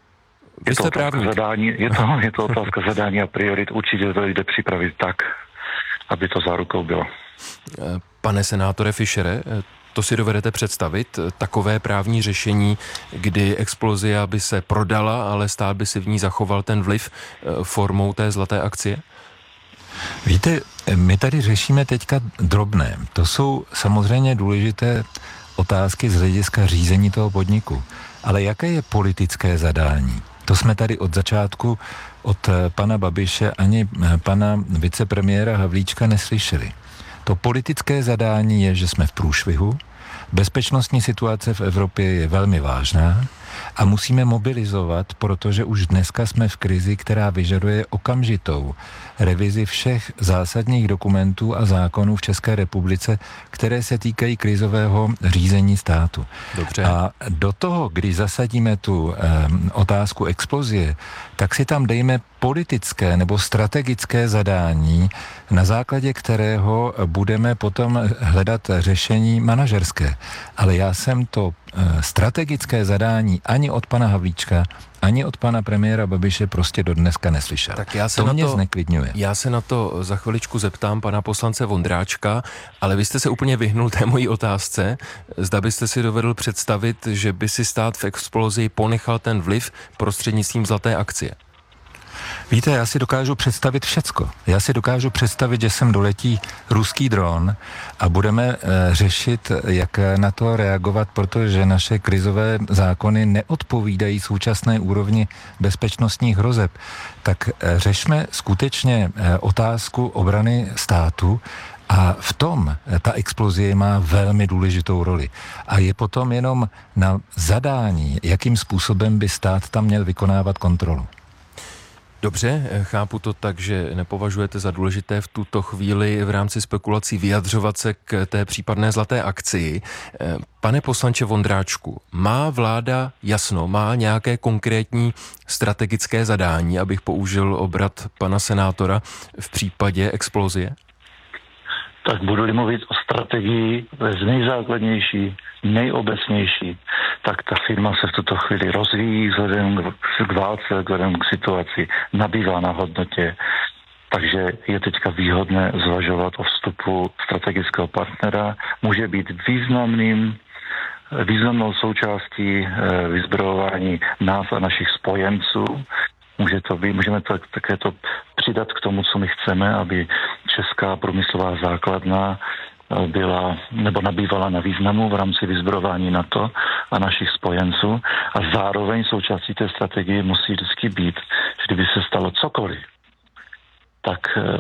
Speaker 13: Je to, otázka
Speaker 15: zadání, je, to, je to otázka zadání a priorit. Určitě to jde připravit tak, aby to zárukou bylo.
Speaker 13: Pane senátore Fischere, to si dovedete představit, takové právní řešení, kdy explozia by se prodala, ale stát by si v ní zachoval ten vliv formou té zlaté akcie?
Speaker 14: Víte, my tady řešíme teďka drobné. To jsou samozřejmě důležité otázky z hlediska řízení toho podniku. Ale jaké je politické zadání? To jsme tady od začátku od pana Babiše ani pana vicepremiéra Havlíčka neslyšeli. To politické zadání je, že jsme v průšvihu, bezpečnostní situace v Evropě je velmi vážná a musíme mobilizovat, protože už dneska jsme v krizi, která vyžaduje okamžitou revizi všech zásadních dokumentů a zákonů v České republice, které se týkají krizového řízení státu.
Speaker 13: Dobře.
Speaker 14: A do toho, když zasadíme tu um, otázku explozie, tak si tam dejme politické nebo strategické zadání, na základě kterého budeme potom hledat řešení manažerské. Ale já jsem to uh, strategické zadání ani od pana Havlíčka, ani od pana premiéra Babiše prostě do dneska neslyšel.
Speaker 13: Tak já se
Speaker 14: to
Speaker 13: na
Speaker 14: mě
Speaker 13: to,
Speaker 14: zneklidňuje.
Speaker 13: Já se na to za chviličku zeptám pana poslance Vondráčka, ale vy jste se úplně vyhnul té mojí otázce. Zda byste si dovedl představit, že by si stát v explozii ponechal ten vliv prostřednictvím zlaté akcie?
Speaker 14: Víte, já si dokážu představit všecko. Já si dokážu představit, že sem doletí ruský dron a budeme e, řešit, jak na to reagovat, protože naše krizové zákony neodpovídají současné úrovni bezpečnostních hrozeb. Tak e, řešme skutečně e, otázku obrany státu. A v tom ta explozie má velmi důležitou roli. A je potom jenom na zadání, jakým způsobem by stát tam měl vykonávat kontrolu.
Speaker 13: Dobře, chápu to tak, že nepovažujete za důležité v tuto chvíli v rámci spekulací vyjadřovat se k té případné zlaté akcii. Pane poslanče Vondráčku, má vláda jasno, má nějaké konkrétní strategické zadání, abych použil obrat pana senátora v případě explozie?
Speaker 15: Tak budu-li mluvit o strategii z nejzákladnější, nejobecnější, tak ta firma se v tuto chvíli rozvíjí vzhledem k válce, vzhledem k situaci, nabývá na hodnotě, takže je teďka výhodné zvažovat o vstupu strategického partnera, může být významným, významnou součástí vyzbrojování nás a našich spojenců. Může to být, můžeme to, také to přidat k tomu, co my chceme, aby česká průmyslová základna byla nebo nabývala na významu v rámci vyzbrojování NATO a našich spojenců a zároveň součástí té strategie musí vždycky být, že kdyby se stalo cokoliv, tak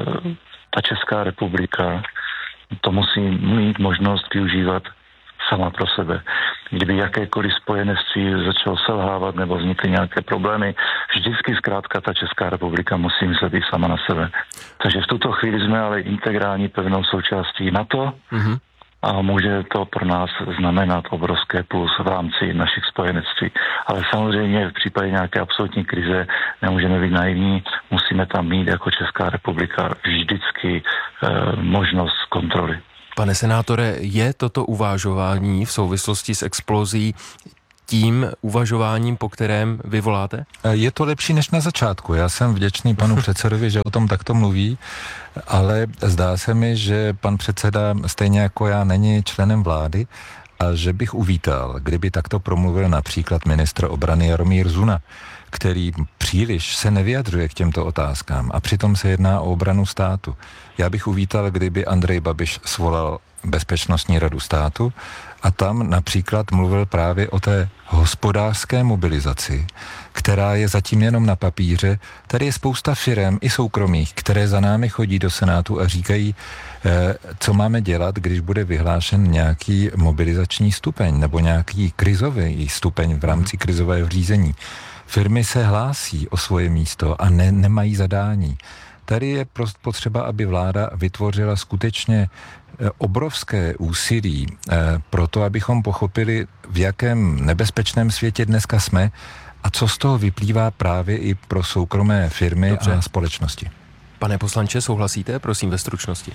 Speaker 15: ta Česká republika to musí mít možnost využívat sama pro sebe. Kdyby jakékoliv spojenectví začalo selhávat nebo vznikly nějaké problémy, vždycky zkrátka ta Česká republika musí myslet i sama na sebe. Takže v tuto chvíli jsme ale integrální pevnou součástí NATO mm-hmm. a může to pro nás znamenat obrovské plus v rámci našich spojenectví. Ale samozřejmě v případě nějaké absolutní krize nemůžeme být naivní, musíme tam mít jako Česká republika vždycky eh, možnost kontroly.
Speaker 13: Pane senátore, je toto uvažování v souvislosti s explozí tím uvažováním, po kterém vy voláte?
Speaker 14: Je to lepší než na začátku. Já jsem vděčný panu předsedovi, že o tom takto mluví, ale zdá se mi, že pan předseda stejně jako já není členem vlády a že bych uvítal, kdyby takto promluvil například ministr obrany Jaromír Zuna, který příliš se nevyjadřuje k těmto otázkám a přitom se jedná o obranu státu. Já bych uvítal, kdyby Andrej Babiš svolal Bezpečnostní radu státu a tam například mluvil právě o té hospodářské mobilizaci, která je zatím jenom na papíře. Tady je spousta firem i soukromých, které za námi chodí do Senátu a říkají, eh, co máme dělat, když bude vyhlášen nějaký mobilizační stupeň nebo nějaký krizový stupeň v rámci krizového řízení. Firmy se hlásí o svoje místo a ne, nemají zadání. Tady je prostě potřeba, aby vláda vytvořila skutečně obrovské úsilí pro to, abychom pochopili, v jakém nebezpečném světě dneska jsme a co z toho vyplývá právě i pro soukromé firmy Dobře. a společnosti.
Speaker 13: Pane poslanče, souhlasíte? Prosím ve stručnosti.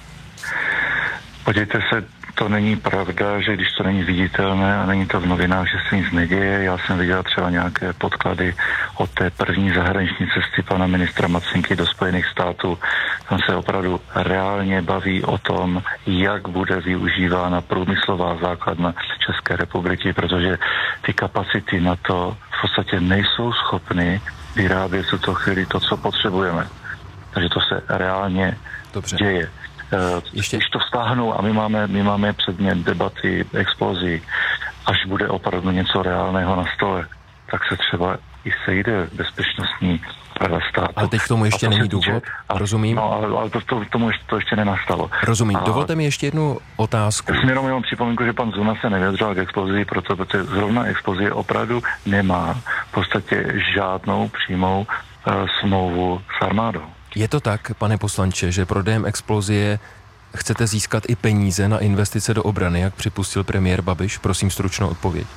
Speaker 15: Podívejte se, to není pravda, že když to není viditelné a není to v novinách, že se nic neděje. Já jsem viděl třeba nějaké podklady od té první zahraniční cesty pana ministra Macinky do Spojených států. Tam se opravdu reálně baví o tom, jak bude využívána průmyslová základna České republiky, protože ty kapacity na to v podstatě nejsou schopny vyrábět v tuto chvíli to, co potřebujeme. Takže to se reálně Dobře. děje. Ještě. Když to vztáhnou a my máme, my máme předmět debaty explozí, až bude opravdu něco reálného na stole, tak se třeba i sejde bezpečnostní rada státu.
Speaker 13: Ale teď k tomu ještě to není důvod, týče, a, rozumím.
Speaker 15: No, ale, ale to, to, tomu ještě, to ještě nenastalo.
Speaker 13: Rozumím,
Speaker 15: a,
Speaker 13: dovolte mi ještě jednu otázku.
Speaker 15: Já jsem jenom, jenom připomínku, že pan Zuna se nevyjadřoval k explozii, proto, protože zrovna explozie opravdu nemá v podstatě žádnou přímou uh, smlouvu s armádou.
Speaker 13: Je to tak, pane poslanče, že prodejem explozie chcete získat i peníze na investice do obrany, jak připustil premiér Babiš? Prosím stručnou odpověď.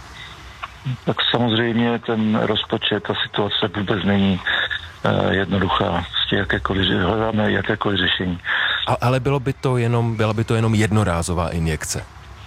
Speaker 15: Tak samozřejmě ten rozpočet, ta situace vůbec není uh, jednoduchá. Prostě jakékoliv, hledáme jakékoliv řešení.
Speaker 13: A, ale bylo by to jenom, byla by to jenom jednorázová injekce?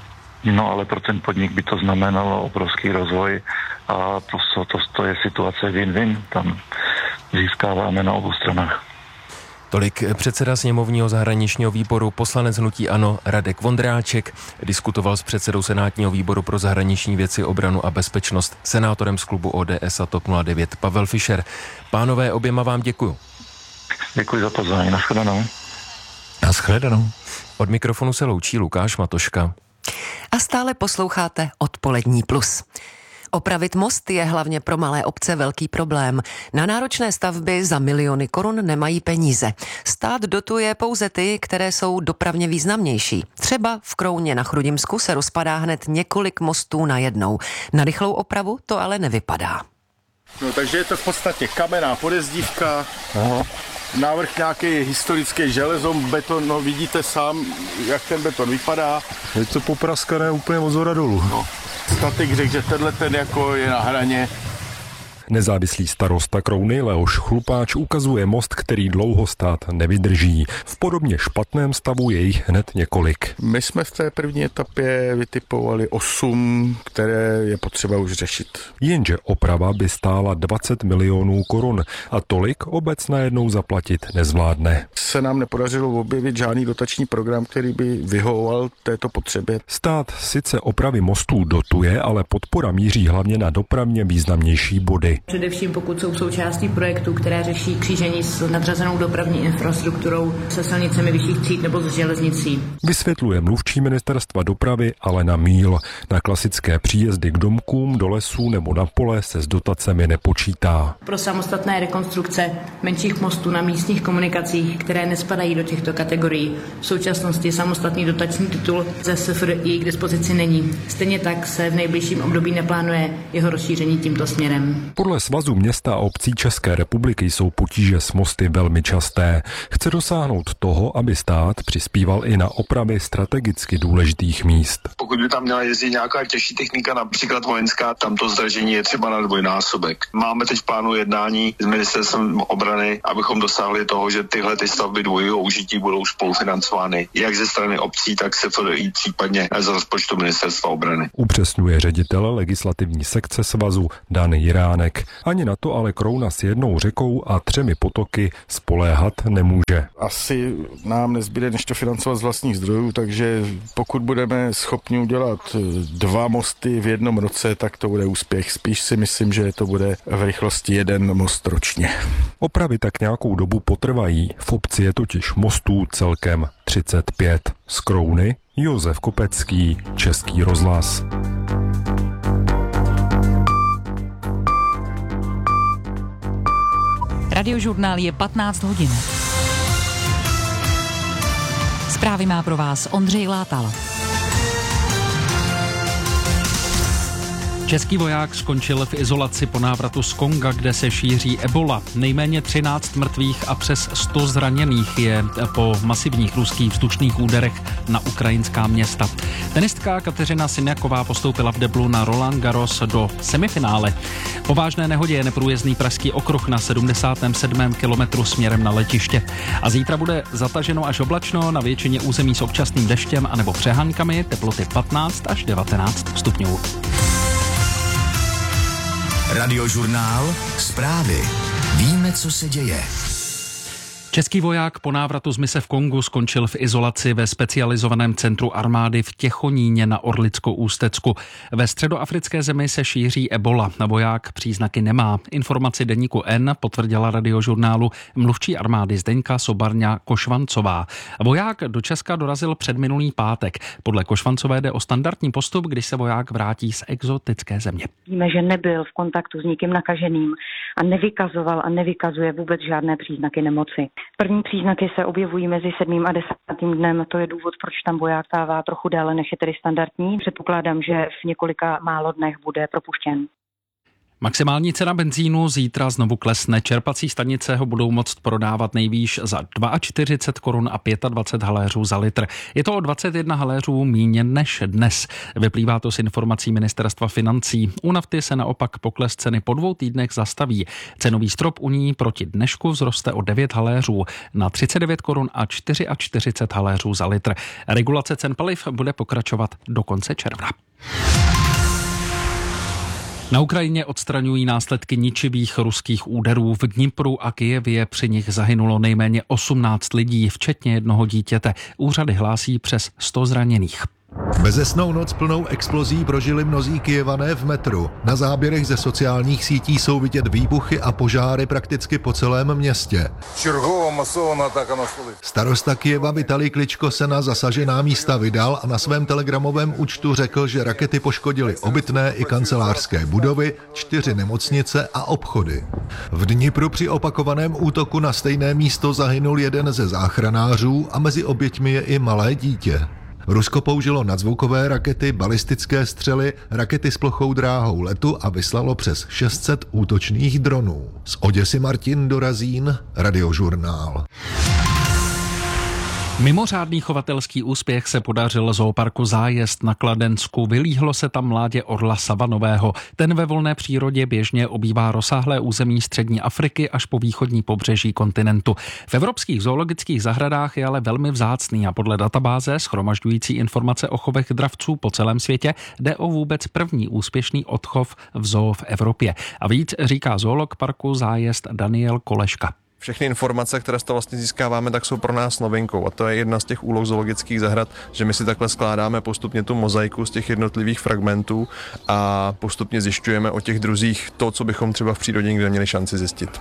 Speaker 15: No ale pro ten podnik by to znamenalo obrovský rozvoj a to, to, to je situace win-win. Tam získáváme na obou stranách.
Speaker 13: Tolik předseda sněmovního zahraničního výboru, poslanec hnutí ANO Radek Vondráček, diskutoval s předsedou senátního výboru pro zahraniční věci, obranu a bezpečnost, senátorem z klubu O D S a TOP nula devět Pavel Fischer. Pánové, oběma vám děkuju.
Speaker 15: Děkuji za pozvání, nashledanou.
Speaker 14: Nashledanou.
Speaker 13: Od mikrofonu se loučí Lukáš Matoška.
Speaker 2: A stále posloucháte Odpolední plus. Opravit most je hlavně pro malé obce velký problém. Na náročné stavby za miliony korun nemají peníze. Stát dotuje pouze ty, které jsou dopravně významnější. Třeba v Krouně na Chrudimsku se rozpadá hned několik mostů najednou. Na rychlou opravu to ale nevypadá.
Speaker 16: No, takže je to v podstatě kamenná podezdívka, Aha. návrh nějaký historický železo, beton, no vidíte sám, jak ten beton vypadá.
Speaker 17: Je to popraskané úplně od zhora dolů.
Speaker 16: No. Statik řekl, že tenhle ten jako je na hraně.
Speaker 17: Nezávislý starosta Krouny Leoš Chlupáč ukazuje most, který dlouho stát nevydrží. V podobně špatném stavu je jich hned několik.
Speaker 16: My jsme v té první etapě vytipovali osm, které je potřeba už řešit.
Speaker 17: Jenže oprava by stála dvacet milionů korun a tolik obec najednou zaplatit nezvládne.
Speaker 16: Se nám nepodařilo objevit žádný dotační program, který by vyhovoval této potřebě.
Speaker 17: Stát sice opravy mostů dotuje, ale podpora míří hlavně na dopravně významnější body. mosty.
Speaker 18: Především pokud jsou součástí projektů, které řeší křížení s nadřazenou dopravní infrastrukturou, se silnicemi vyšších tříd nebo s železnicí.
Speaker 17: Vysvětluje mluvčí ministerstva dopravy Alena Míl. Na klasické příjezdy k domkům, do lesů nebo na pole se s dotacemi nepočítá.
Speaker 18: Pro samostatné rekonstrukce menších mostů na místních komunikacích, které nespadají do těchto kategorií, v současnosti samostatný dotační titul ze S F R I k dispozici není. Stejně tak se v nejbližším období neplánuje jeho rozšíření tímto směrem.
Speaker 17: Podle Svazu města a obcí České republiky jsou potíže s mosty velmi časté. Chce dosáhnout toho, aby stát přispíval i na opravy strategicky důležitých míst.
Speaker 19: Pokud by tam měla jezdit nějaká těžší technika, například vojenská, tam to zdražení je třeba na dvojnásobek. Máme teď v plánu jednání s ministerstvem obrany, abychom dosáhli toho, že tyhle ty stavby dvojího užití budou spolufinancovány jak ze strany obcí, tak se i případně z rozpočtu ministerstva obrany.
Speaker 17: Upřesňuje ředitel legislativní sekce svazu Dan Jiránek. Ani na to ale Krouna s jednou řekou a třemi potoky spoléhat nemůže.
Speaker 16: Asi nám nezbyde než to financovat z vlastních zdrojů, takže pokud budeme schopni udělat dva mosty v jednom roce, tak to bude úspěch. Spíš si myslím, že to bude v rychlosti jeden most ročně.
Speaker 17: Opravy tak nějakou dobu potrvají. V obci je totiž mostů celkem třicet pět. Z Krouny Josef Kopecký, Český rozhlas.
Speaker 8: Radiožurnál je patnáct hodin. Zprávy má pro vás Ondřej Látal.
Speaker 9: Český voják skončil v izolaci po návratu z Konga, kde se šíří ebola. Nejméně třináct mrtvých a přes sto zraněných je po masivních ruských vzdušných úderech na ukrajinská města. Tenistka Kateřina Siniaková postoupila v deblu na Roland Garros do semifinále. Po vážné nehodě je neprůjezdný pražský okruh na sedmdesátém sedmém kilometru směrem na letiště. A zítra bude zataženo až oblačno, na většině území s občasným deštěm anebo přehánkami, teploty patnáct až devatenáct stupňů.
Speaker 10: Radiožurnál, zprávy. Víme, co se děje.
Speaker 9: Český voják po návratu z mise v Kongu skončil v izolaci ve specializovaném centru armády v Těchoníně na Orlicko-Ústecku. Ve středoafrické zemi se šíří ebola. Voják příznaky nemá. Informaci deníku N potvrdila Radiožurnálu mluvčí armády Zdeňka Sobarňa Košvancová. Voják do Česka dorazil předminulý pátek. Podle Košvancové jde o standardní postup, když se voják vrátí z exotické země.
Speaker 20: Víme, že nebyl v kontaktu s nikým nakaženým a nevykazoval a nevykazuje vůbec žádné příznaky nemoci. První příznaky se objevují mezi sedmým a desátým dnem, to je důvod, proč tam voják stává trochu déle, než je tedy standardní. Předpokládám, že v několika málo dnech bude propuštěn.
Speaker 9: Maximální cena benzínu zítra znovu klesne. Čerpací stanice ho budou moct prodávat nejvýš za čtyřicet dva korun a dvacet pět haléřů za litr. Je to o dvacet jedna haléřů míně než dnes. Vyplývá to z informací ministerstva financí. U nafty se naopak pokles ceny po dvou týdnech zastaví. Cenový strop u ní proti dnešku vzroste o devět haléřů na třicet devět korun a čtyřicet čtyři haléřů za litr. Regulace cen paliv bude pokračovat do konce června. Na Ukrajině odstraňují následky ničivých ruských úderů. V Dnipru a Kyjevě při nich zahynulo nejméně osmnáct lidí, včetně jednoho dítěte. Úřady hlásí přes sto zraněných.
Speaker 21: Bezesnou noc plnou explozí prožili mnozí Kyjevané v metru. Na záběrech ze sociálních sítí jsou vidět výbuchy a požáry prakticky po celém městě. Starosta Kyjeva Vitalij Kličko se na zasažená místa vydal a na svém telegramovém účtu řekl, že rakety poškodily obytné i kancelářské budovy, čtyři nemocnice a obchody. V Dnipru při opakovaném útoku na stejné místo zahynul jeden ze záchranářů a mezi oběťmi je i malé dítě. Rusko použilo nadzvukové rakety, balistické střely, rakety s plochou dráhou letu a vyslalo přes šest set útočných dronů. Z Oděsy Martin Dorazín, Radiožurnál.
Speaker 9: Mimořádný chovatelský úspěch se podařil zooparku Zájezd na Kladensku. Vylíhlo se tam mládě orla savanového. Ten ve volné přírodě běžně obývá rozsáhlé území střední Afriky až po východní pobřeží kontinentu. V evropských zoologických zahradách je ale velmi vzácný a podle databáze shromažďující informace o chovech dravců po celém světě jde o vůbec první úspěšný odchov v zoo v Evropě. A víc říká zoolog parku Zájezd Daniel Koleška.
Speaker 1: všechny informace, které z toho vlastně získáváme, tak jsou pro nás novinkou a to je jedna z těch úloh zoologických zahrad, že my si takhle skládáme postupně tu mozaiku z těch jednotlivých fragmentů a postupně zjišťujeme o těch druzích to, co bychom třeba v přírodě nikdy neměli šanci zjistit.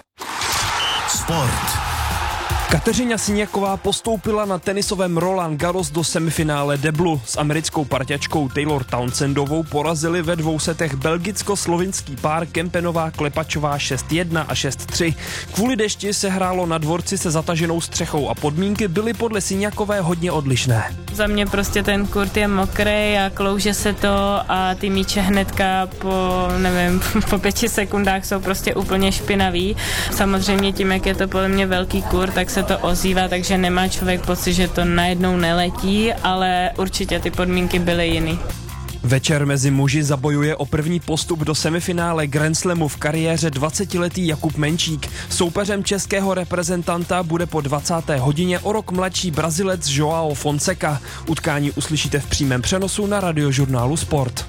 Speaker 10: Sport.
Speaker 22: Kateřina Siniaková postoupila na tenisovém Roland Garros do semifinále deblu. S americkou parťačkou Taylor Townsendovou porazili ve dvou setech belgicko-slovinský pár Kempenová Klepačová šest jedna a šest tři. Kvůli dešti se hrálo na dvorci se zataženou střechou a podmínky byly podle Siniakové hodně odlišné.
Speaker 23: Za mě prostě ten kurt je mokrý a klouže se to a ty míče hnedka po, nevím, po pěti sekundách jsou prostě úplně špinavý. Samozřejmě tím, jak je to podle mě velký kurt, tak se to ozývá, takže nemá člověk pocit, že to najednou neletí, ale určitě ty podmínky byly jiný.
Speaker 22: Večer mezi muži zabojuje o první postup do semifinále Grand Slamu v kariéře dvacetiletý Jakub Menčík. Soupeřem českého reprezentanta bude po dvacáté hodině o rok mladší Brazilec Joao Fonseca. Utkání uslyšíte v přímém přenosu na Radiožurnálu Sport.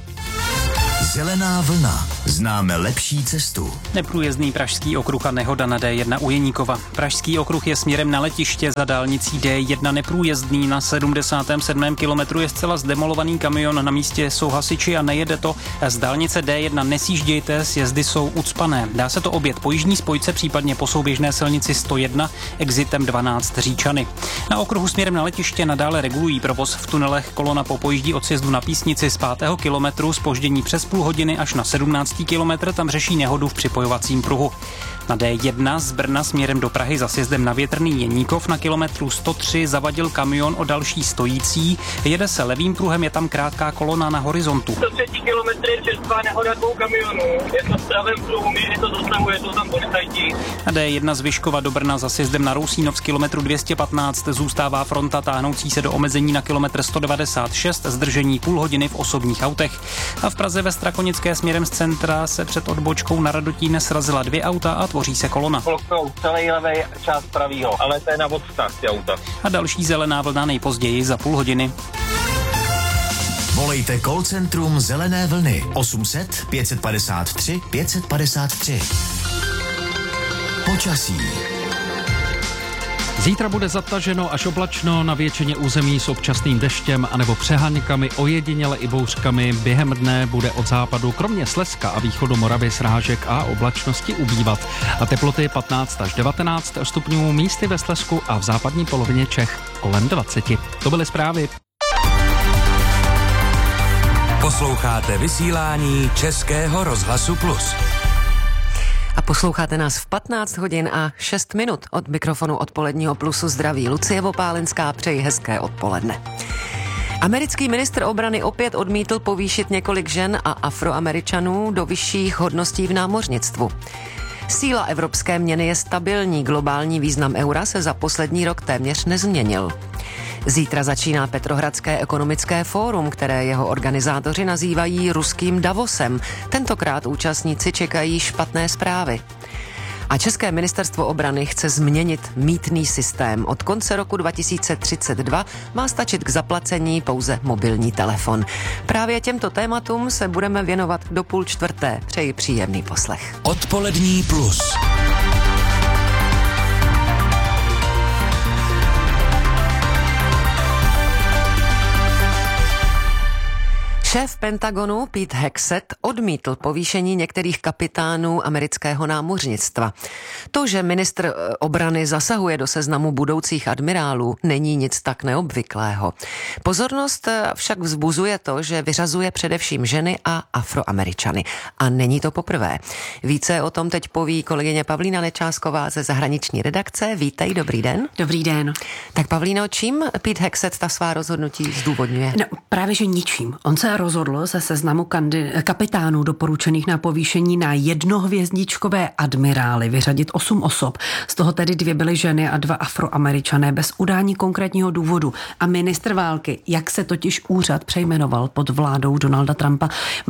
Speaker 10: Zelená vlna. Známe lepší cestu.
Speaker 11: Neprůjezdný pražský okruh a nehoda na D jedna u Jeníkova. Pražský okruh je směrem na letiště za dálnicí D jedna neprůjezdný. Na sedmdesátém sedmém kilometru je zcela zdemolovaný kamion. Na místě jsou hasiči a nejede to. Z dálnice D jedna nesjíždějte, sjezdy jsou ucpané. Dá se to objet po jižní spojce, případně po souběžné silnici sto jedna, exitem dvanáct Říčany. Na okruhu směrem na letiště nadále regulují provoz v tunelech. Kolona popojíždí od sjezdu na Písnici z pátého kilometru, zpoždění přes půl hodiny až na sedmnáctý kilometr, tam řeší nehodu v připojovacím pruhu. Na D jedna z Brna směrem do Prahy za sjezdem na Větrný Jeníkov na kilometru sto tři zavadil kamion o další stojící. Jede se levým pruhem, je tam krátká kolona na horizontu.
Speaker 24: sto tři kilometr je čerstvá nehoda dvou kamionů. Je to v pravém pruhu, je to zasahuje, jsou tam policajti.
Speaker 11: Na D jedna z Vyškova do Brna za sjezdem na Rousínov z kilometru dvě stě patnáct zůstává fronta táhnoucí se do omezení na kilometr sto devadesát šest, zdržení půl hodiny v osobních autech. A v Praze ve Strakonické směrem z centra se před odbočkou na Radotíne srazila dvě auta a tvoří se kolona.
Speaker 24: Bloknou celý levý část pravýho, ale to je na odstah ty auta.
Speaker 11: A další zelená vlna nejpozději za půl hodiny.
Speaker 10: Volejte call centrum Zelené vlny osm set pět padesát tři pět padesát tři. Počasí.
Speaker 9: Zítra bude zataženo až oblačno na většině území s občasným deštěm anebo přehánkami, ojediněle i bouřkami. Během dne bude od západu, kromě Slezska a východu Moravy, srážek a oblačnosti ubývat. A teploty patnáct až devatenáct stupňů, místy ve Slezsku a v západní polovině Čech kolem dvacet. To byly zprávy.
Speaker 12: Posloucháte vysílání Českého rozhlasu Plus.
Speaker 2: A posloucháte nás v patnáct hodin a šest minut. Od mikrofonu odpoledního Plusu zdraví Lucie Vopálenská, přeji hezké odpoledne. Americký ministr obrany opět odmítl povýšit několik žen a Afroameričanů do vyšších hodností v námořnictvu. Síla evropské měny je stabilní, globální význam eura se za poslední rok téměř nezměnil. Zítra začíná Petrohradské ekonomické fórum, které jeho organizátoři nazývají ruským Davosem. Tentokrát účastníci čekají špatné zprávy. A České ministerstvo obrany chce změnit mýtný systém. Od konce roku dva tisíce třicet dva má stačit k zaplacení pouze mobilní telefon. Právě těmto tématům se budeme věnovat do půl čtvrté. Přeji příjemný poslech.
Speaker 12: Odpolední Plus.
Speaker 2: Šéf Pentagonu Pete Hegseth odmítl povýšení některých kapitánů amerického námořnictva. To, že ministr obrany zasahuje do seznamu budoucích admirálů, není nic tak neobvyklého. Pozornost však vzbuzuje to, že vyřazuje především ženy a Afroameričany. A není to poprvé. Více o tom teď poví kolegyně Pavlína Nečásková ze zahraniční redakce. Vítej, dobrý den.
Speaker 25: Dobrý den.
Speaker 2: Tak Pavlíno, čím Pete Hegseth ta svá rozhodnutí zdůvodňuje?
Speaker 25: No, právě že ničím. On se rozhodl ze seznamu kandi- kapitánů doporučených na povýšení na jednohvězdičkové admirály vyřadit osm osob. Z toho tedy dvě byly ženy a dva Afroameričané bez udání konkrétního důvodu. A ministr války, jak se totiž úřad přejmenoval pod vládou Donalda Trumpa, má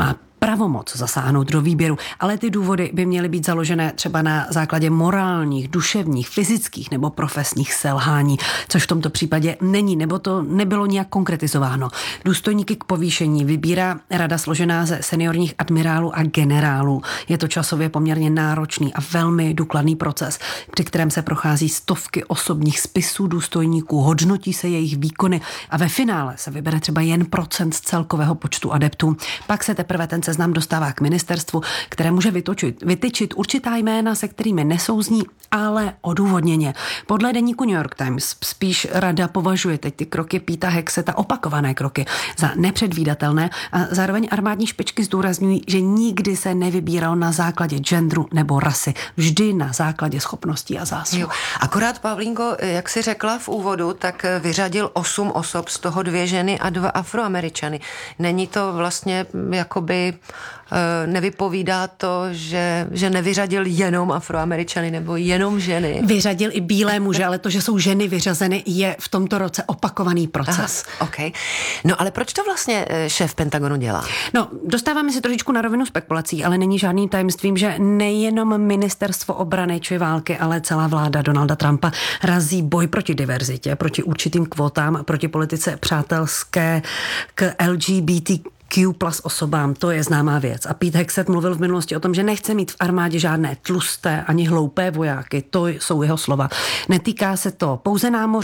Speaker 25: pravomoc zasáhnout do výběru, ale ty důvody by měly být založené třeba na základě morálních, duševních, fyzických nebo profesních selhání, což v tomto případě není, nebo to nebylo nějak konkretizováno. Důstojníky k povýšení vybírá rada složená ze seniorních admirálů a generálů. Je to časově poměrně náročný a velmi důkladný proces, při kterém se prochází stovky osobních spisů důstojníků, hodnotí se jejich výkony a ve finále se vybere třeba jen procent z celkového počtu adeptů. Pak se teprve ten seznam dostává k ministerstvu, které může vytočit, vytyčit určitá jména, se kterými nesouzní, ale odůvodněně. Podle deníku New York Times spíš rada považuje teď ty kroky Peta Hexeta, opakované kroky, za nepředvídatelné a zároveň armádní špičky zdůrazňují, že nikdy se nevybíral na základě genderu nebo rasy, vždy na základě schopností a zásluh.
Speaker 2: Akorát, Pavlínko, jak si řekla v úvodu, tak vyřadil osm osob, z toho dvě ženy a dva Afroameričany. Není to vlastně jakoby nevypovídá to, že, že nevyřadil jenom Afroameričany nebo jenom ženy.
Speaker 25: Vyřadil i bílé muže, ale to, že jsou ženy vyřazeny, je v tomto roce opakovaný proces.
Speaker 2: Aha, okay. No ale proč to vlastně šéf Pentagonu dělá?
Speaker 25: No, dostáváme se trošičku na rovinu spekulací, ale není žádným tajemstvím, že nejenom ministerstvo obrany či války, ale celá vláda Donalda Trumpa razí boj proti diverzitě, proti určitým kvótám, proti politice přátelské k L G B T Q plus osobám, to je známá věc. A Pete Hexet mluvil v minulosti o tom, že nechce mít v armádě žádné tlusté ani hloupé vojáky. To jsou jeho slova. Netýká se to pouze námoř